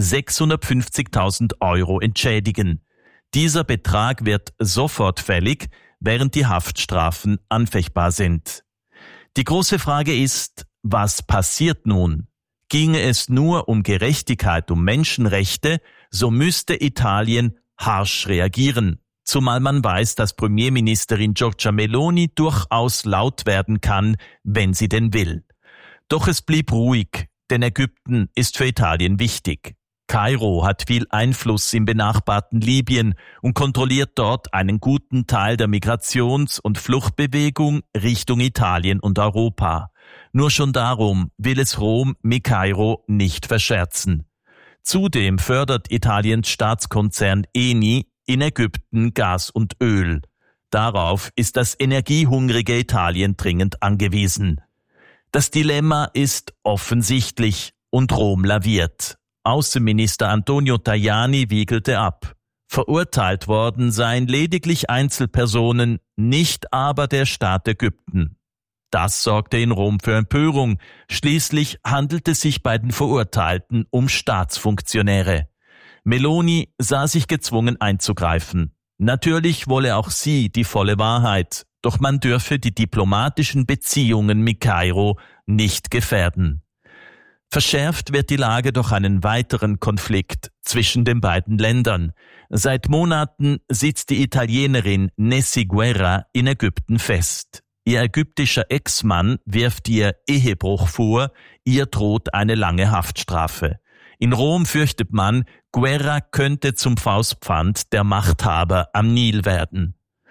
sechshundertfünfzigtausend Euro entschädigen. Dieser Betrag wird sofort fällig, während die Haftstrafen anfechtbar sind. Die große Frage ist, was passiert nun? Ginge es nur um Gerechtigkeit, um Menschenrechte, so müsste Italien harsch reagieren. Zumal man weiß, dass Premierministerin Giorgia Meloni durchaus laut werden kann, wenn sie denn will. Doch es blieb ruhig, denn Ägypten ist für Italien wichtig. Kairo hat viel Einfluss im benachbarten Libyen und kontrolliert dort einen guten Teil der Migrations- und Fluchtbewegung Richtung Italien und Europa. Nur schon darum will es Rom mit Kairo nicht verscherzen. Zudem fördert Italiens Staatskonzern Eni in Ägypten Gas und Öl. Darauf ist das energiehungrige Italien dringend angewiesen. Das Dilemma ist offensichtlich und Rom laviert. Außenminister Antonio Tajani wiegelte ab. Verurteilt worden seien lediglich Einzelpersonen, nicht aber der Staat Ägypten. Das sorgte in Rom für Empörung. Schließlich handelt es sich bei den Verurteilten um Staatsfunktionäre. Meloni sah sich gezwungen einzugreifen. Natürlich wolle auch sie die volle Wahrheit, doch man dürfe die diplomatischen Beziehungen mit Kairo nicht gefährden. Verschärft wird die Lage durch einen weiteren Konflikt zwischen den beiden Ländern. Seit Monaten sitzt die Italienerin Nessi Guerra in Ägypten fest. Ihr ägyptischer Ex-Mann wirft ihr Ehebruch vor, ihr droht eine lange Haftstrafe. In Rom fürchtet man, Guerra könnte zum Faustpfand der Machthaber am Nil werden.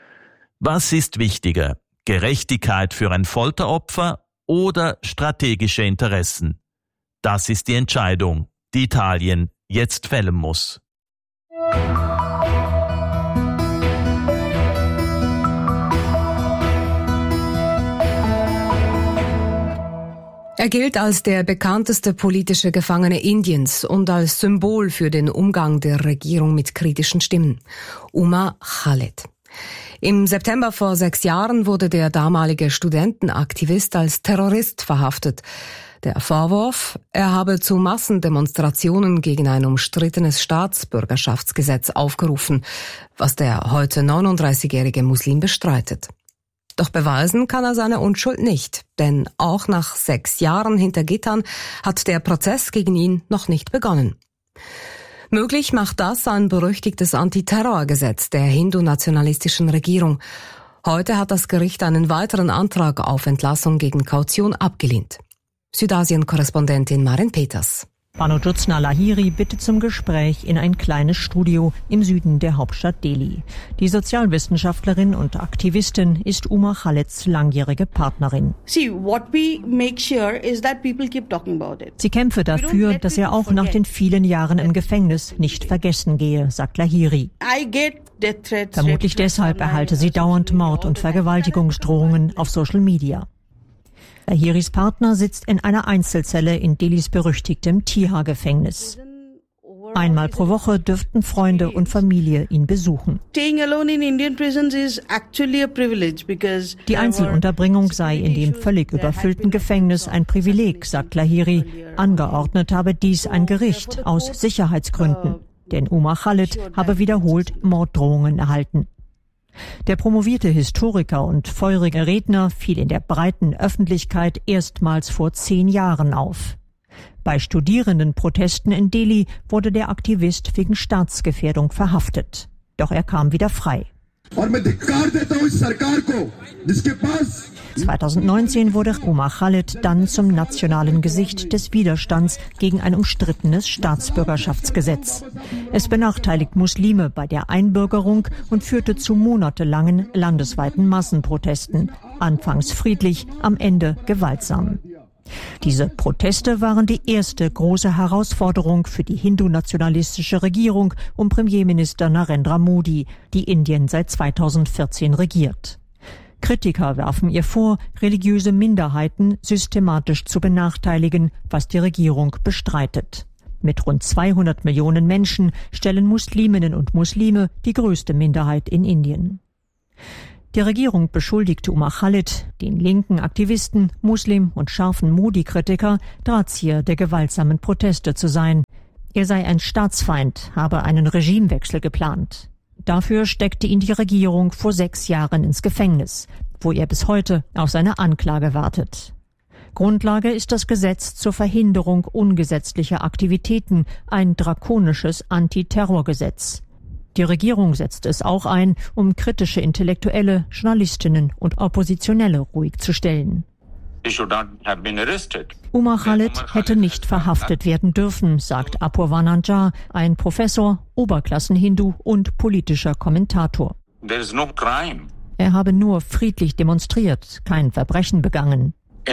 Was ist wichtiger, Gerechtigkeit für ein Folteropfer oder strategische Interessen? Das ist die Entscheidung, die Italien jetzt fällen muss. Er gilt als der bekannteste politische Gefangene Indiens und als Symbol für den Umgang der Regierung mit kritischen Stimmen. Umar Khaled. Im September vor sechs Jahren wurde der damalige Studentenaktivist als Terrorist verhaftet. Der Vorwurf, er habe zu Massendemonstrationen gegen ein umstrittenes Staatsbürgerschaftsgesetz aufgerufen, was der heute neununddreißigjährige Muslim bestreitet. Doch beweisen kann er seine Unschuld nicht, denn auch nach sechs Jahren hinter Gittern hat der Prozess gegen ihn noch nicht begonnen. Möglich macht das ein berüchtigtes Antiterrorgesetz der hindu-nationalistischen Regierung. Heute hat das Gericht einen weiteren Antrag auf Entlassung gegen Kaution abgelehnt. Südasien-Korrespondentin Maren Peters. Bano Jyotsna Lahiri bittet zum Gespräch in ein kleines Studio im Süden der Hauptstadt Delhi. Die Sozialwissenschaftlerin und Aktivistin ist Umar Khaleds langjährige Partnerin. Sie kämpfe dafür, dass er auch nach den vielen Jahren im Gefängnis nicht vergessen gehe, sagt Lahiri. Vermutlich deshalb erhalte sie dauernd Mord- und Vergewaltigungsdrohungen auf Social Media. Lahiris Partner sitzt in einer Einzelzelle in Delhis berüchtigtem Tihar-Gefängnis. Einmal pro Woche dürften Freunde und Familie ihn besuchen. Die Einzelunterbringung sei in dem völlig überfüllten Gefängnis ein Privileg, sagt Lahiri. Angeordnet habe dies ein Gericht aus Sicherheitsgründen. Denn Umar Khaled habe wiederholt Morddrohungen erhalten. Der promovierte Historiker und feurige Redner fiel in der breiten Öffentlichkeit erstmals vor zehn Jahren auf. Bei Studierendenprotesten in Delhi wurde der Aktivist wegen Staatsgefährdung verhaftet. Doch er kam wieder frei. zweitausendneunzehn wurde Umar Khaled dann zum nationalen Gesicht des Widerstands gegen ein umstrittenes Staatsbürgerschaftsgesetz. Es benachteiligt Muslime bei der Einbürgerung und führte zu monatelangen landesweiten Massenprotesten. Anfangs friedlich, am Ende gewaltsam. Diese Proteste waren die erste große Herausforderung für die hindu-nationalistische Regierung um Premierminister Narendra Modi, die Indien seit zweitausendvierzehn regiert. Kritiker werfen ihr vor, religiöse Minderheiten systematisch zu benachteiligen, was die Regierung bestreitet. Mit rund zweihundert Millionen Menschen stellen Musliminnen und Muslime die größte Minderheit in Indien. Die Regierung beschuldigte Umar Khalid, den linken Aktivisten, Muslim und scharfen Modi-Kritiker, Drahtzieher der gewaltsamen Proteste zu sein. Er sei ein Staatsfeind, habe einen Regimewechsel geplant. Dafür steckte ihn die Regierung vor sechs Jahren ins Gefängnis, wo er bis heute auf seine Anklage wartet. Grundlage ist das Gesetz zur Verhinderung ungesetzlicher Aktivitäten, ein drakonisches Antiterrorgesetz. Die Regierung setzt es auch ein, um kritische Intellektuelle, Journalistinnen und Oppositionelle ruhig zu stellen. Umar Khalid hätte nicht verhaftet werden dürfen, sagt Apurva Jha, ein Professor, Oberklassen-Hindu und politischer Kommentator. Er habe nur friedlich demonstriert, kein Verbrechen begangen.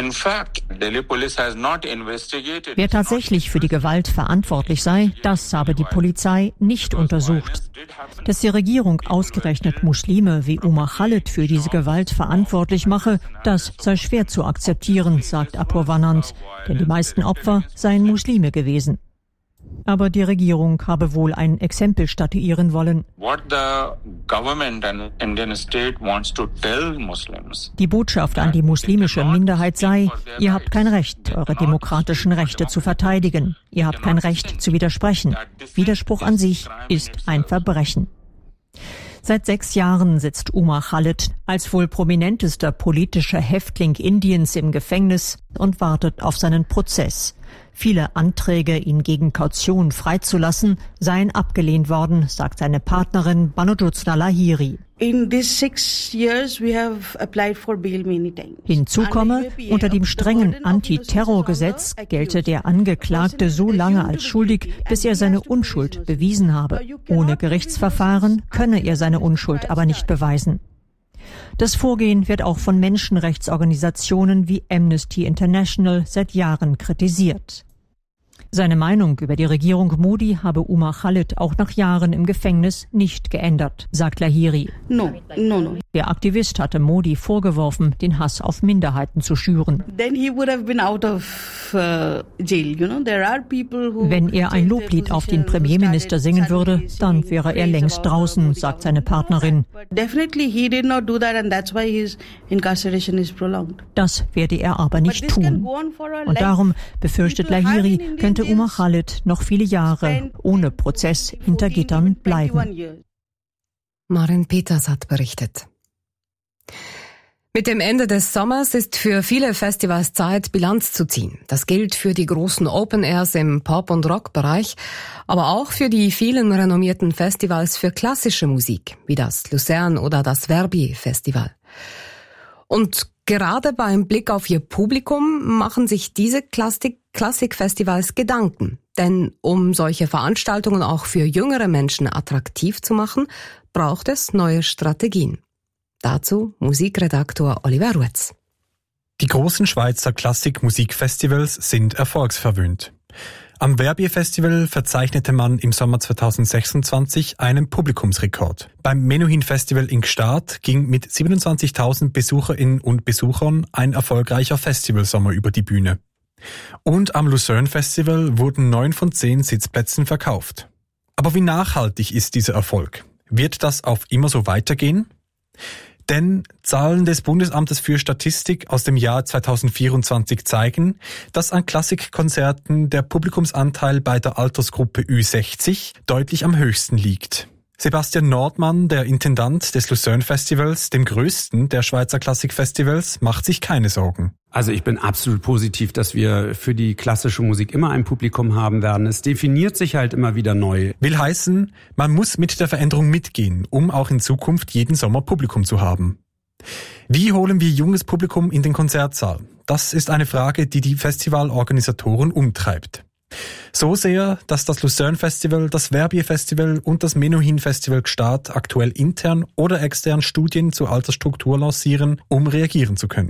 Wer tatsächlich für die Gewalt verantwortlich sei, das habe die Polizei nicht untersucht. Dass die Regierung ausgerechnet Muslime wie Umar Khalid für diese Gewalt verantwortlich mache, das sei schwer zu akzeptieren, sagt Apurva Jha, denn die meisten Opfer seien Muslime gewesen. Aber die Regierung habe wohl ein Exempel statuieren wollen. Die Botschaft an die muslimische Minderheit sei, ihr habt kein Recht, eure demokratischen Rechte zu verteidigen. Ihr habt kein Recht zu widersprechen. Widerspruch an sich ist ein Verbrechen. Seit sechs Jahren sitzt Umar Khalid als wohl prominentester politischer Häftling Indiens im Gefängnis und wartet auf seinen Prozess. Viele Anträge, ihn gegen Kaution freizulassen, seien abgelehnt worden, sagt seine Partnerin Banojyotsna Lahiri. Hinzu komme, unter dem strengen Antiterrorgesetz gelte der Angeklagte so lange als schuldig, bis er seine Unschuld bewiesen habe. Ohne Gerichtsverfahren könne er seine Unschuld aber nicht beweisen. Das Vorgehen wird auch von Menschenrechtsorganisationen wie Amnesty International seit Jahren kritisiert. Seine Meinung über die Regierung Modi habe Umar Khalid auch nach Jahren im Gefängnis nicht geändert, sagt Lahiri. No, no, no. Der Aktivist hatte Modi vorgeworfen, den Hass auf Minderheiten zu schüren. Then he would have been out of uh, jail. You know, there are people who Wenn er ein Loblied auf den Premierminister singen würde, dann wäre er längst draußen, sagt seine Partnerin. Definitely he did not do that and that's why his incarceration is prolonged. Das werde er aber nicht tun. Und darum, befürchtet Lahiri, könnte Umar Khalid noch viele Jahre ohne Prozess hinter Gittern bleiben. Marin Peters hat berichtet. Mit dem Ende des Sommers ist für viele Festivals Zeit, Bilanz zu ziehen. Das gilt für die großen Open Airs im Pop- und Rock-Bereich, aber auch für die vielen renommierten Festivals für klassische Musik, wie das Luzern oder das Verbier-Festival. Und gerade beim Blick auf ihr Publikum machen sich diese Klassik- Klassikfestivals Gedanken. Denn um solche Veranstaltungen auch für jüngere Menschen attraktiv zu machen, braucht es neue Strategien. Dazu Musikredaktor Oliver Ruetz. Die großen Schweizer Klassikmusikfestivals sind erfolgsverwöhnt. Am Verbier-Festival verzeichnete man im Sommer zweitausendsechsundzwanzig einen Publikumsrekord. Beim Menuhin-Festival in Gstaad ging mit siebenundzwanzigtausend Besucherinnen und Besuchern ein erfolgreicher Festivalsommer über die Bühne. Und am Lucerne-Festival wurden neun von zehn Sitzplätzen verkauft. Aber wie nachhaltig ist dieser Erfolg? Wird das auf immer so weitergehen? Denn Zahlen des Bundesamtes für Statistik aus dem Jahr zweitausendvierundzwanzig zeigen, dass an Klassikkonzerten der Publikumsanteil bei der Altersgruppe Ü sechzig deutlich am höchsten liegt. Sebastian Nordmann, der Intendant des Lucerne Festivals, dem größten der Schweizer Klassikfestivals, macht sich keine Sorgen. Also ich bin absolut positiv, dass wir für die klassische Musik immer ein Publikum haben werden. Es definiert sich halt immer wieder neu. Will heißen, man muss mit der Veränderung mitgehen, um auch in Zukunft jeden Sommer Publikum zu haben. Wie holen wir junges Publikum in den Konzertsaal? Das ist eine Frage, die die Festivalorganisatoren umtreibt. So sehr, dass das Lucerne Festival, das Verbier Festival und das Menuhin Festival Gstaad aktuell intern oder extern Studien zur Altersstruktur lancieren, um reagieren zu können.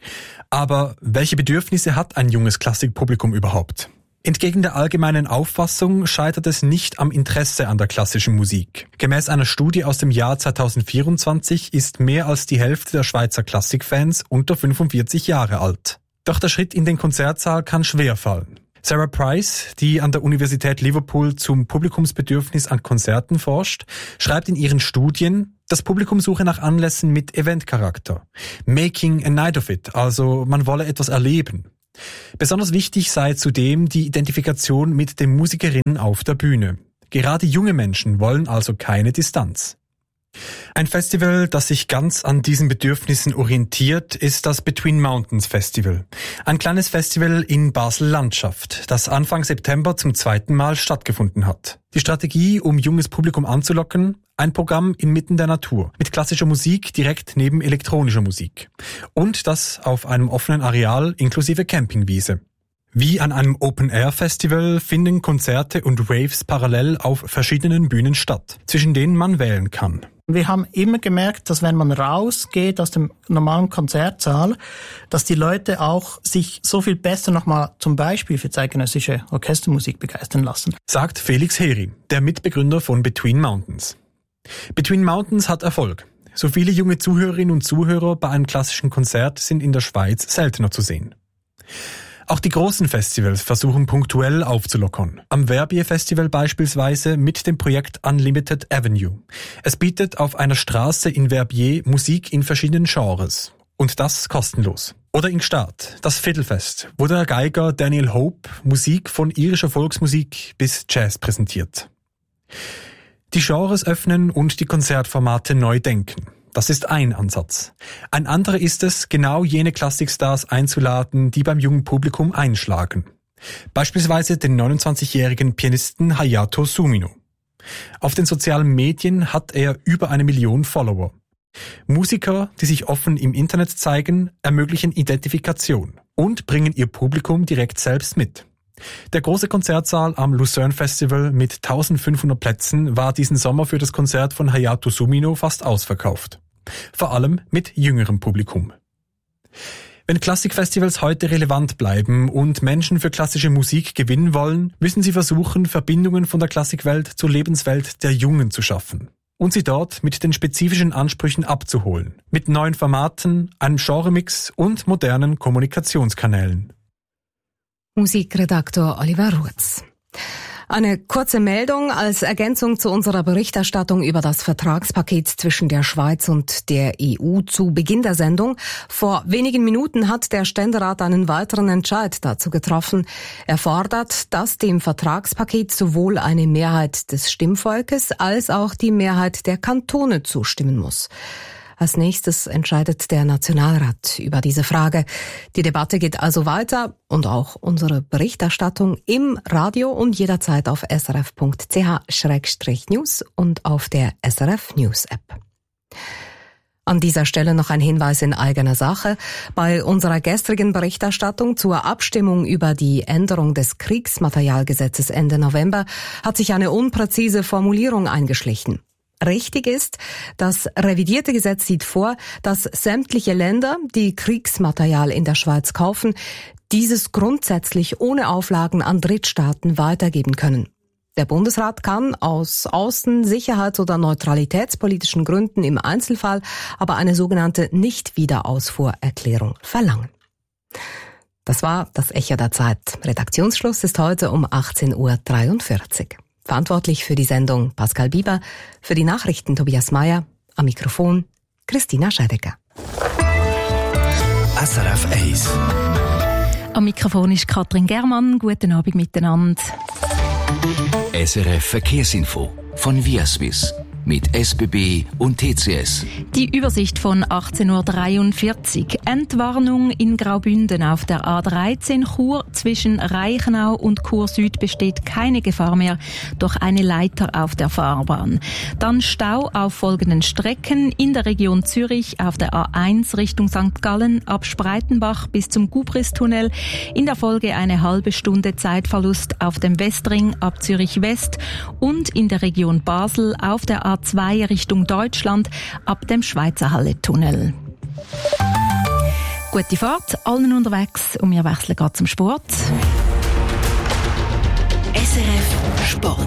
Aber welche Bedürfnisse hat ein junges Klassikpublikum überhaupt? Entgegen der allgemeinen Auffassung scheitert es nicht am Interesse an der klassischen Musik. Gemäß einer Studie aus dem Jahr zweitausendvierundzwanzig ist mehr als die Hälfte der Schweizer Klassikfans unter fünfundvierzig Jahre alt. Doch der Schritt in den Konzertsaal kann schwerfallen. Sarah Price, die an der Universität Liverpool zum Publikumsbedürfnis an Konzerten forscht, schreibt in ihren Studien, das Publikum suche nach Anlässen mit Eventcharakter. Making a night of it, also man wolle etwas erleben. Besonders wichtig sei zudem die Identifikation mit den Musikerinnen auf der Bühne. Gerade junge Menschen wollen also keine Distanz. Ein Festival, das sich ganz an diesen Bedürfnissen orientiert, ist das Between Mountains Festival. Ein kleines Festival in Basel-Landschaft, das Anfang September zum zweiten Mal stattgefunden hat. Die Strategie, um junges Publikum anzulocken? Ein Programm inmitten der Natur, mit klassischer Musik direkt neben elektronischer Musik. Und das auf einem offenen Areal inklusive Campingwiese. Wie an einem Open-Air-Festival finden Konzerte und Raves parallel auf verschiedenen Bühnen statt, zwischen denen man wählen kann. Wir haben immer gemerkt, dass wenn man rausgeht aus dem normalen Konzertsaal, dass die Leute auch sich so viel besser nochmal zum Beispiel für zeitgenössische Orchestermusik begeistern lassen. Sagt Felix Heri, der Mitbegründer von Between Mountains. Between Mountains hat Erfolg. So viele junge Zuhörerinnen und Zuhörer bei einem klassischen Konzert sind in der Schweiz seltener zu sehen. Auch die großen Festivals versuchen punktuell aufzulockern. Am Verbier Festival beispielsweise mit dem Projekt Unlimited Avenue. Es bietet auf einer Straße in Verbier Musik in verschiedenen Genres. Und das kostenlos. Oder in Gstaad, das Fiddlefest, wo der Geiger Daniel Hope Musik von irischer Volksmusik bis Jazz präsentiert. Die Genres öffnen und die Konzertformate neu denken. Das ist ein Ansatz. Ein anderer ist es, genau jene Klassikstars einzuladen, die beim jungen Publikum einschlagen. Beispielsweise den neunundzwanzigjährigen Pianisten Hayato Sumino. Auf den sozialen Medien hat er über eine Million Follower. Musiker, die sich offen im Internet zeigen, ermöglichen Identifikation und bringen ihr Publikum direkt selbst mit. Der große Konzertsaal am Lucerne Festival mit eintausendfünfhundert Plätzen war diesen Sommer für das Konzert von Hayato Sumino fast ausverkauft. Vor allem mit jüngerem Publikum. Wenn Klassikfestivals heute relevant bleiben und Menschen für klassische Musik gewinnen wollen, müssen sie versuchen, Verbindungen von der Klassikwelt zur Lebenswelt der Jungen zu schaffen. Und sie dort mit den spezifischen Ansprüchen abzuholen. Mit neuen Formaten, einem Genremix und modernen Kommunikationskanälen. Musikredaktor Oliver Rutz. Eine kurze Meldung als Ergänzung zu unserer Berichterstattung über das Vertragspaket zwischen der Schweiz und der E U zu Beginn der Sendung. Vor wenigen Minuten hat der Ständerat einen weiteren Entscheid dazu getroffen. Er fordert, dass dem Vertragspaket sowohl eine Mehrheit des Stimmvolkes als auch die Mehrheit der Kantone zustimmen muss. Als nächstes entscheidet der Nationalrat über diese Frage. Die Debatte geht also weiter und auch unsere Berichterstattung im Radio und jederzeit auf s r f punkt c h schrägstrich news und auf der S R F News App. An dieser Stelle noch ein Hinweis in eigener Sache. Bei unserer gestrigen Berichterstattung zur Abstimmung über die Änderung des Kriegsmaterialgesetzes Ende November hat sich eine unpräzise Formulierung eingeschlichen. Richtig ist, das revidierte Gesetz sieht vor, dass sämtliche Länder, die Kriegsmaterial in der Schweiz kaufen, dieses grundsätzlich ohne Auflagen an Drittstaaten weitergeben können. Der Bundesrat kann aus außen-, sicherheits- oder neutralitätspolitischen Gründen im Einzelfall aber eine sogenannte Nicht-Wiederausfuhrerklärung verlangen. Das war das Echo der Zeit. Redaktionsschluss ist heute um achtzehn Uhr dreiundvierzig. Verantwortlich für die Sendung Pascal Bieber, für die Nachrichten Tobias Mayer, am Mikrofon Christina Schädecker. S R F eins. Am Mikrofon ist Katrin Germann. Guten Abend miteinander. S R F Verkehrsinfo von Viaswiss mit S B B und T C S. Die Übersicht von achtzehn Uhr dreiundvierzig. Entwarnung in Graubünden auf der A dreizehn Chur. Zwischen Reichenau und Chur Süd besteht keine Gefahr mehr durch eine Leiter auf der Fahrbahn. Dann Stau auf folgenden Strecken. In der Region Zürich auf der A eins Richtung Sankt Gallen ab Spreitenbach bis zum Gubristunnel. In der Folge eine halbe Stunde Zeitverlust auf dem Westring ab Zürich West und in der Region Basel auf der A zwei Richtung Deutschland ab dem Schweizerhalle-Tunnel. Gute Fahrt, allen unterwegs und wir wechseln gerade zum Sport. S R F Sport.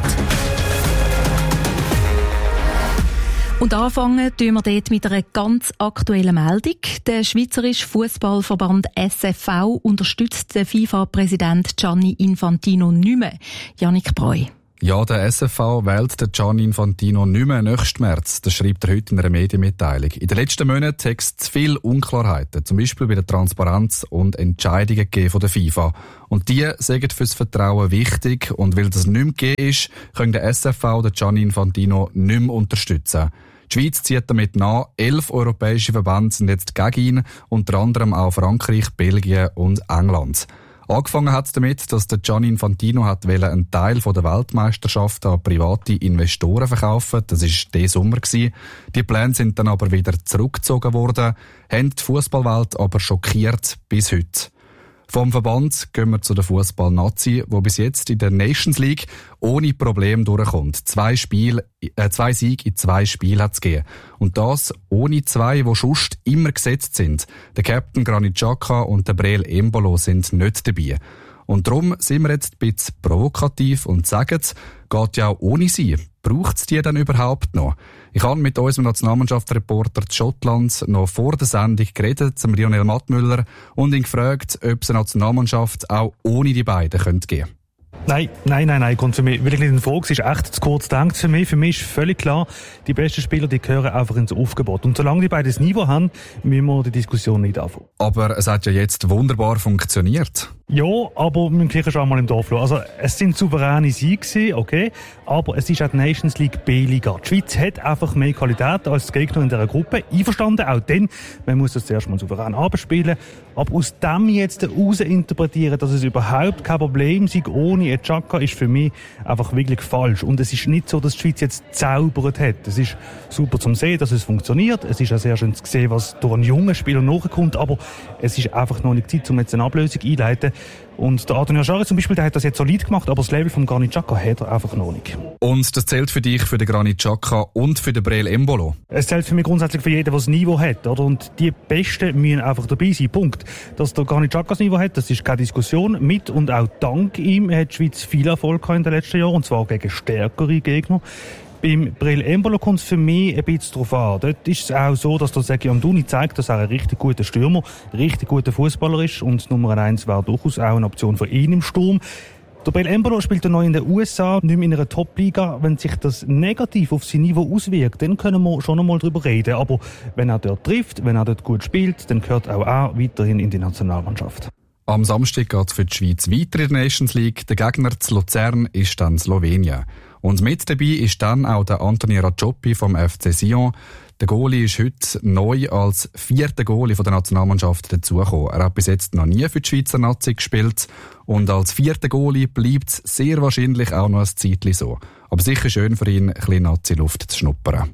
Und anfangen tun wir dort mit einer ganz aktuellen Meldung. Der Schweizerische Fußballverband S F V unterstützt den FIFA-Präsident Gianni Infantino nicht mehr. Jannik Breu. Ja, der S F V wählt den Gianni Infantino nicht mehr nächsten März. Das schreibt er heute in einer Medienmitteilung. In den letzten Monaten hat es zu viele Unklarheiten, zum Beispiel bei der Transparenz und Entscheidungen gegeben von der FIFA. Und die sind fürs Vertrauen wichtig. Und weil das nicht mehr gegeben ist, können der S F V den Gianni Infantino nicht mehr unterstützen. Die Schweiz zieht damit nach. Elf europäische Verbände sind jetzt gegen ihn, unter anderem auch Frankreich, Belgien und England. Angefangen hat es damit, dass der Gianni Infantino hat einen Teil der Weltmeisterschaft an private Investoren verkaufen. Das war diesen Sommer. Die Pläne sind dann aber wieder zurückgezogen worden, haben die Fußballwelt aber schockiert bis heute. Vom Verband gehen wir zu der Fußball-Nazi, wo bis jetzt in der Nations League ohne Problem durchkommt. Zwei Spiele, äh, zwei Siege in zwei Spielen hat es gegeben. Und das ohne zwei, die sonst immer gesetzt sind. Der Captain Granit Xhaka und der Breel Embolo sind nicht dabei. Und darum sind wir jetzt ein bisschen provokativ und sagen, geht ja auch ohne sie. Braucht es die dann überhaupt noch? Ich habe mit unserem Nationalmannschaftsreporter in Schottland noch vor der Sendung geredet, zum Lionel Mattmüller, und ihn gefragt, ob es eine Nationalmannschaft auch ohne die beiden könnte geben. Nein, nein, nein, nein, kommt für mich wirklich nicht in Frage. Es ist echt zu kurz gedacht für mich. Für mich ist völlig klar, die besten Spieler, die gehören einfach ins Aufgebot. Und solange die beiden das Niveau haben, müssen wir die Diskussion nicht anfangen. Aber es hat ja jetzt wunderbar funktioniert. Ja, aber wir müssen schon einmal im Dorf schauen. Also, es sind souveräne Siege, okay, aber es ist auch die Nations League B-Liga. Die Schweiz hat einfach mehr Qualität als die Gegner in dieser Gruppe. Einverstanden, auch dann, man muss das zuerst mal souverän abspielen. Aber aus dem jetzt heraus interpretieren, dass es überhaupt kein Problem sei ohne Xhaka, ist für mich einfach wirklich falsch. Und es ist nicht so, dass die Schweiz jetzt zaubert hat. Es ist super zum Sehen, dass es funktioniert. Es ist auch sehr schön zu sehen, was durch einen jungen Spieler nachkommt. Aber es ist einfach noch nicht Zeit, um jetzt eine Ablösung einzuleiten. Und der Adrian Schari zum Beispiel, der hat das jetzt solid gemacht, aber das Level von Granit Xhaka hat er einfach noch nicht. Und das zählt für dich, für den Granit Xhaka und für den Breel Embolo? Es zählt für mich grundsätzlich für jeden, der das Niveau hat, oder? Und die Besten müssen einfach dabei sein, Punkt. Dass der Granit Xhaka das Niveau hat, das ist keine Diskussion. Mit und auch dank ihm hat die Schweiz viel Erfolg gehabt in den letzten Jahren, und zwar gegen stärkere Gegner. Beim Breel Embolo kommt es für mich ein bisschen darauf an. Dort ist es auch so, dass der Sergio Amdouni zeigt, dass er ein richtig guter Stürmer, ein richtig guter Fußballer ist, und Nummer eins wäre durchaus auch eine Option für ihn im Sturm. Der Breel Embolo spielt neu in den U S A, nicht mehr in einer Top-Liga. Wenn sich das negativ auf sein Niveau auswirkt, dann können wir schon einmal darüber reden. Aber wenn er dort trifft, wenn er dort gut spielt, dann gehört auch er weiterhin in die Nationalmannschaft. Am Samstag geht es für die Schweiz weiter in der Nations League. Der Gegner zu Luzern ist dann Slowenien. Und mit dabei ist dann auch der Anthony Racioppi vom F C Sion. Der Goalie ist heute neu als vierter Goalie von der Nationalmannschaft dazugekommen. Er hat bis jetzt noch nie für die Schweizer Nazi gespielt. Und als vierter Goalie bleibt es sehr wahrscheinlich auch noch ein Zeitchen so. Aber sicher schön für ihn, ein bisschen Nazi-Luft zu schnuppern.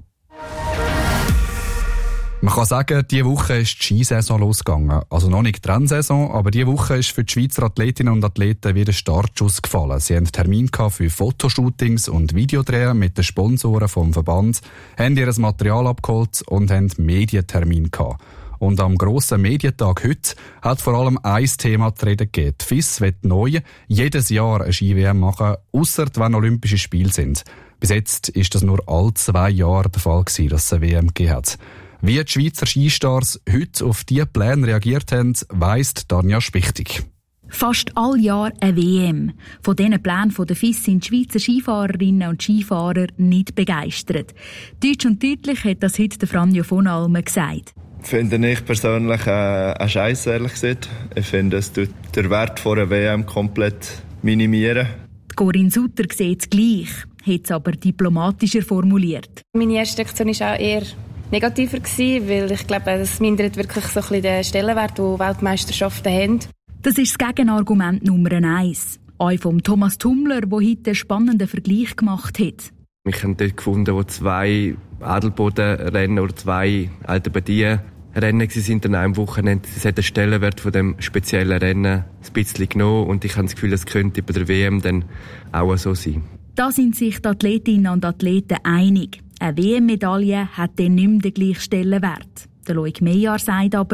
Man kann sagen, diese Woche ist die Skisaison losgegangen. Also noch nicht die Rennsaison, aber diese Woche ist für die Schweizer Athletinnen und Athleten wieder Startschuss gefallen. Sie hatten Termin für Fotoshootings und Videodrehen mit den Sponsoren vom Verband, haben ihr Material abgeholt und haben Medientermin gehabt. Und am grossen Medientag heute hat vor allem ein Thema zu reden gegeben. Die F I S wird neu jedes Jahr eine Ski-W M machen, ausser wenn Olympische Spiele sind. Bis jetzt ist das nur alle zwei Jahre der Fall gewesen, dass es eine W M gegeben hat. Wie die Schweizer Skistars heute auf diese Pläne reagiert haben, weiss Tanja Spichtig. Fast all Jahr eine W M. Von diesen Plänen der F I S sind die Schweizer Skifahrerinnen und Skifahrer nicht begeistert. Deutsch und deutlich hat das heute Franjo von Almen gesagt. Finde ich persönlich äh, ein Scheiß, ehrlich gesagt. Ich finde, es tut den Wert von einer W M komplett minimieren. Die Corinne Sutter sieht es gleich, hat es aber diplomatischer formuliert. Meine erste Reaktion war auch eher negativer gewesen, weil ich glaube, es mindert wirklich so ein bisschen den Stellenwert, den Weltmeisterschaften haben. Das ist das Gegenargument Nummer eins. Auch vom Thomas Tummler, der heute einen spannenden Vergleich gemacht hat. Ich habe dort gefunden, wo zwei Adelbodenrennen oder zwei Altenbadien-Rennen waren an einem Wochenende. Es hat den Stellenwert von dem speziellen Rennen ein bisschen genommen, und ich habe das Gefühl, das könnte bei der W M dann auch so sein. Da sind sich die Athletinnen und Athleten einig. Eine W M-Medaille hat dann nicht mehr den gleichen Stellenwert. Der Loic Meyer sagt aber,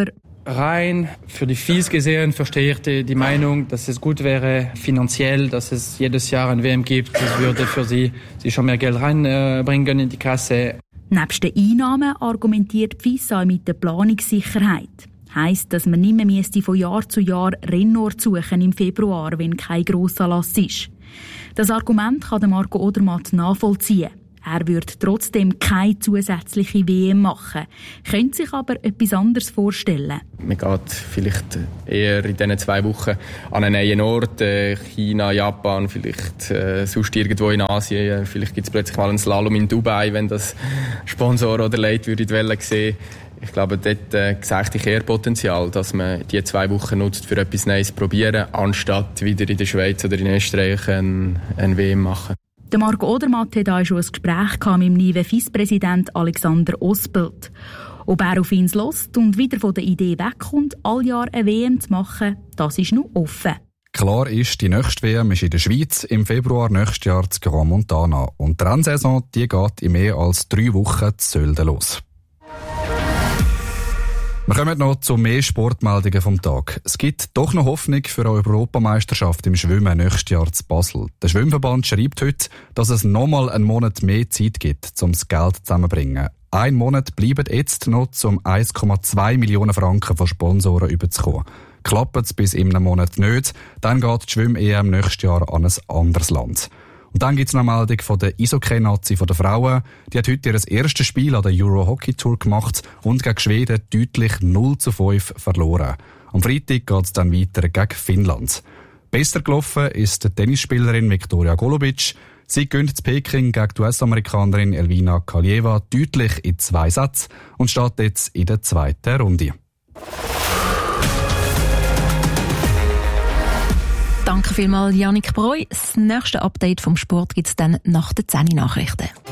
rein für die F I S gesehen verstehe ich die, die Meinung, dass es gut wäre finanziell, dass es jedes Jahr ein W M gibt. Das würde für sie, sie schon mehr Geld reinbringen in die Kasse. Nebst den Einnahmen argumentiert die F I S auch mit der Planungssicherheit. Heisst, dass man nicht mehr müsste von Jahr zu Jahr Rennorte suchen im Februar, wenn kein Grossanlass ist. Das Argument kann Marco Odermatt nachvollziehen. Er würde trotzdem keine zusätzliche W M machen, könnte sich aber etwas anderes vorstellen. Man geht vielleicht eher in diesen zwei Wochen an einen neuen Ort, äh, China, Japan, vielleicht äh, sonst irgendwo in Asien. Vielleicht gibt es plötzlich mal einen Slalom in Dubai, wenn das Sponsor oder Leute würden die Welle sehen. Ich glaube, dort äh, sehe ich eher Potenzial, dass man diese zwei Wochen nutzt, für etwas Neues zu probieren, anstatt wieder in der Schweiz oder in Österreich ein, ein W M machen. Der Marco Odermatt hatte auch schon ein Gespräch mit dem neuen F I S-Präsident Alexander Ospelt. Ob er auf ihn hört und wieder von der Idee wegkommt, all Jahr eine W M zu machen, das ist noch offen. Klar ist, die nächste W M ist in der Schweiz im Februar nächstes Jahr zu Grand Montana. Und die Rennsaison die geht in mehr als drei Wochen zu Sölden los. Wir kommen noch zu mehr Sportmeldungen vom Tag. Es gibt doch noch Hoffnung für eine Europameisterschaft im Schwimmen nächstes Jahr zu Basel. Der Schwimmverband schreibt heute, dass es nochmal einen Monat mehr Zeit gibt, um das Geld zusammenzubringen. Ein Monat bleibt jetzt noch, um eins Komma zwei Millionen Franken von Sponsoren überzukommen. Klappt es bis in einem Monat nicht, dann geht die Schwimm-E M nächstes Jahr an ein anderes Land. Und dann gibt es noch eine Meldung von der Eishockey-Nazi der Frauen. Die hat heute ihr erstes Spiel an der Euro-Hockey-Tour gemacht und gegen Schweden deutlich null zu fünf verloren. Am Freitag geht es dann weiter gegen Finnland. Besser gelaufen ist die Tennisspielerin Viktoria Golubic. Sie gewinnt in Peking gegen die U S-Amerikanerin Elvina Kaljeva deutlich in zwei Sätzen und steht jetzt in der zweiten Runde. Danke vielmals, Yannick Breu. Das nächste Update vom Sport gibt es dann nach den zehn Nachrichten.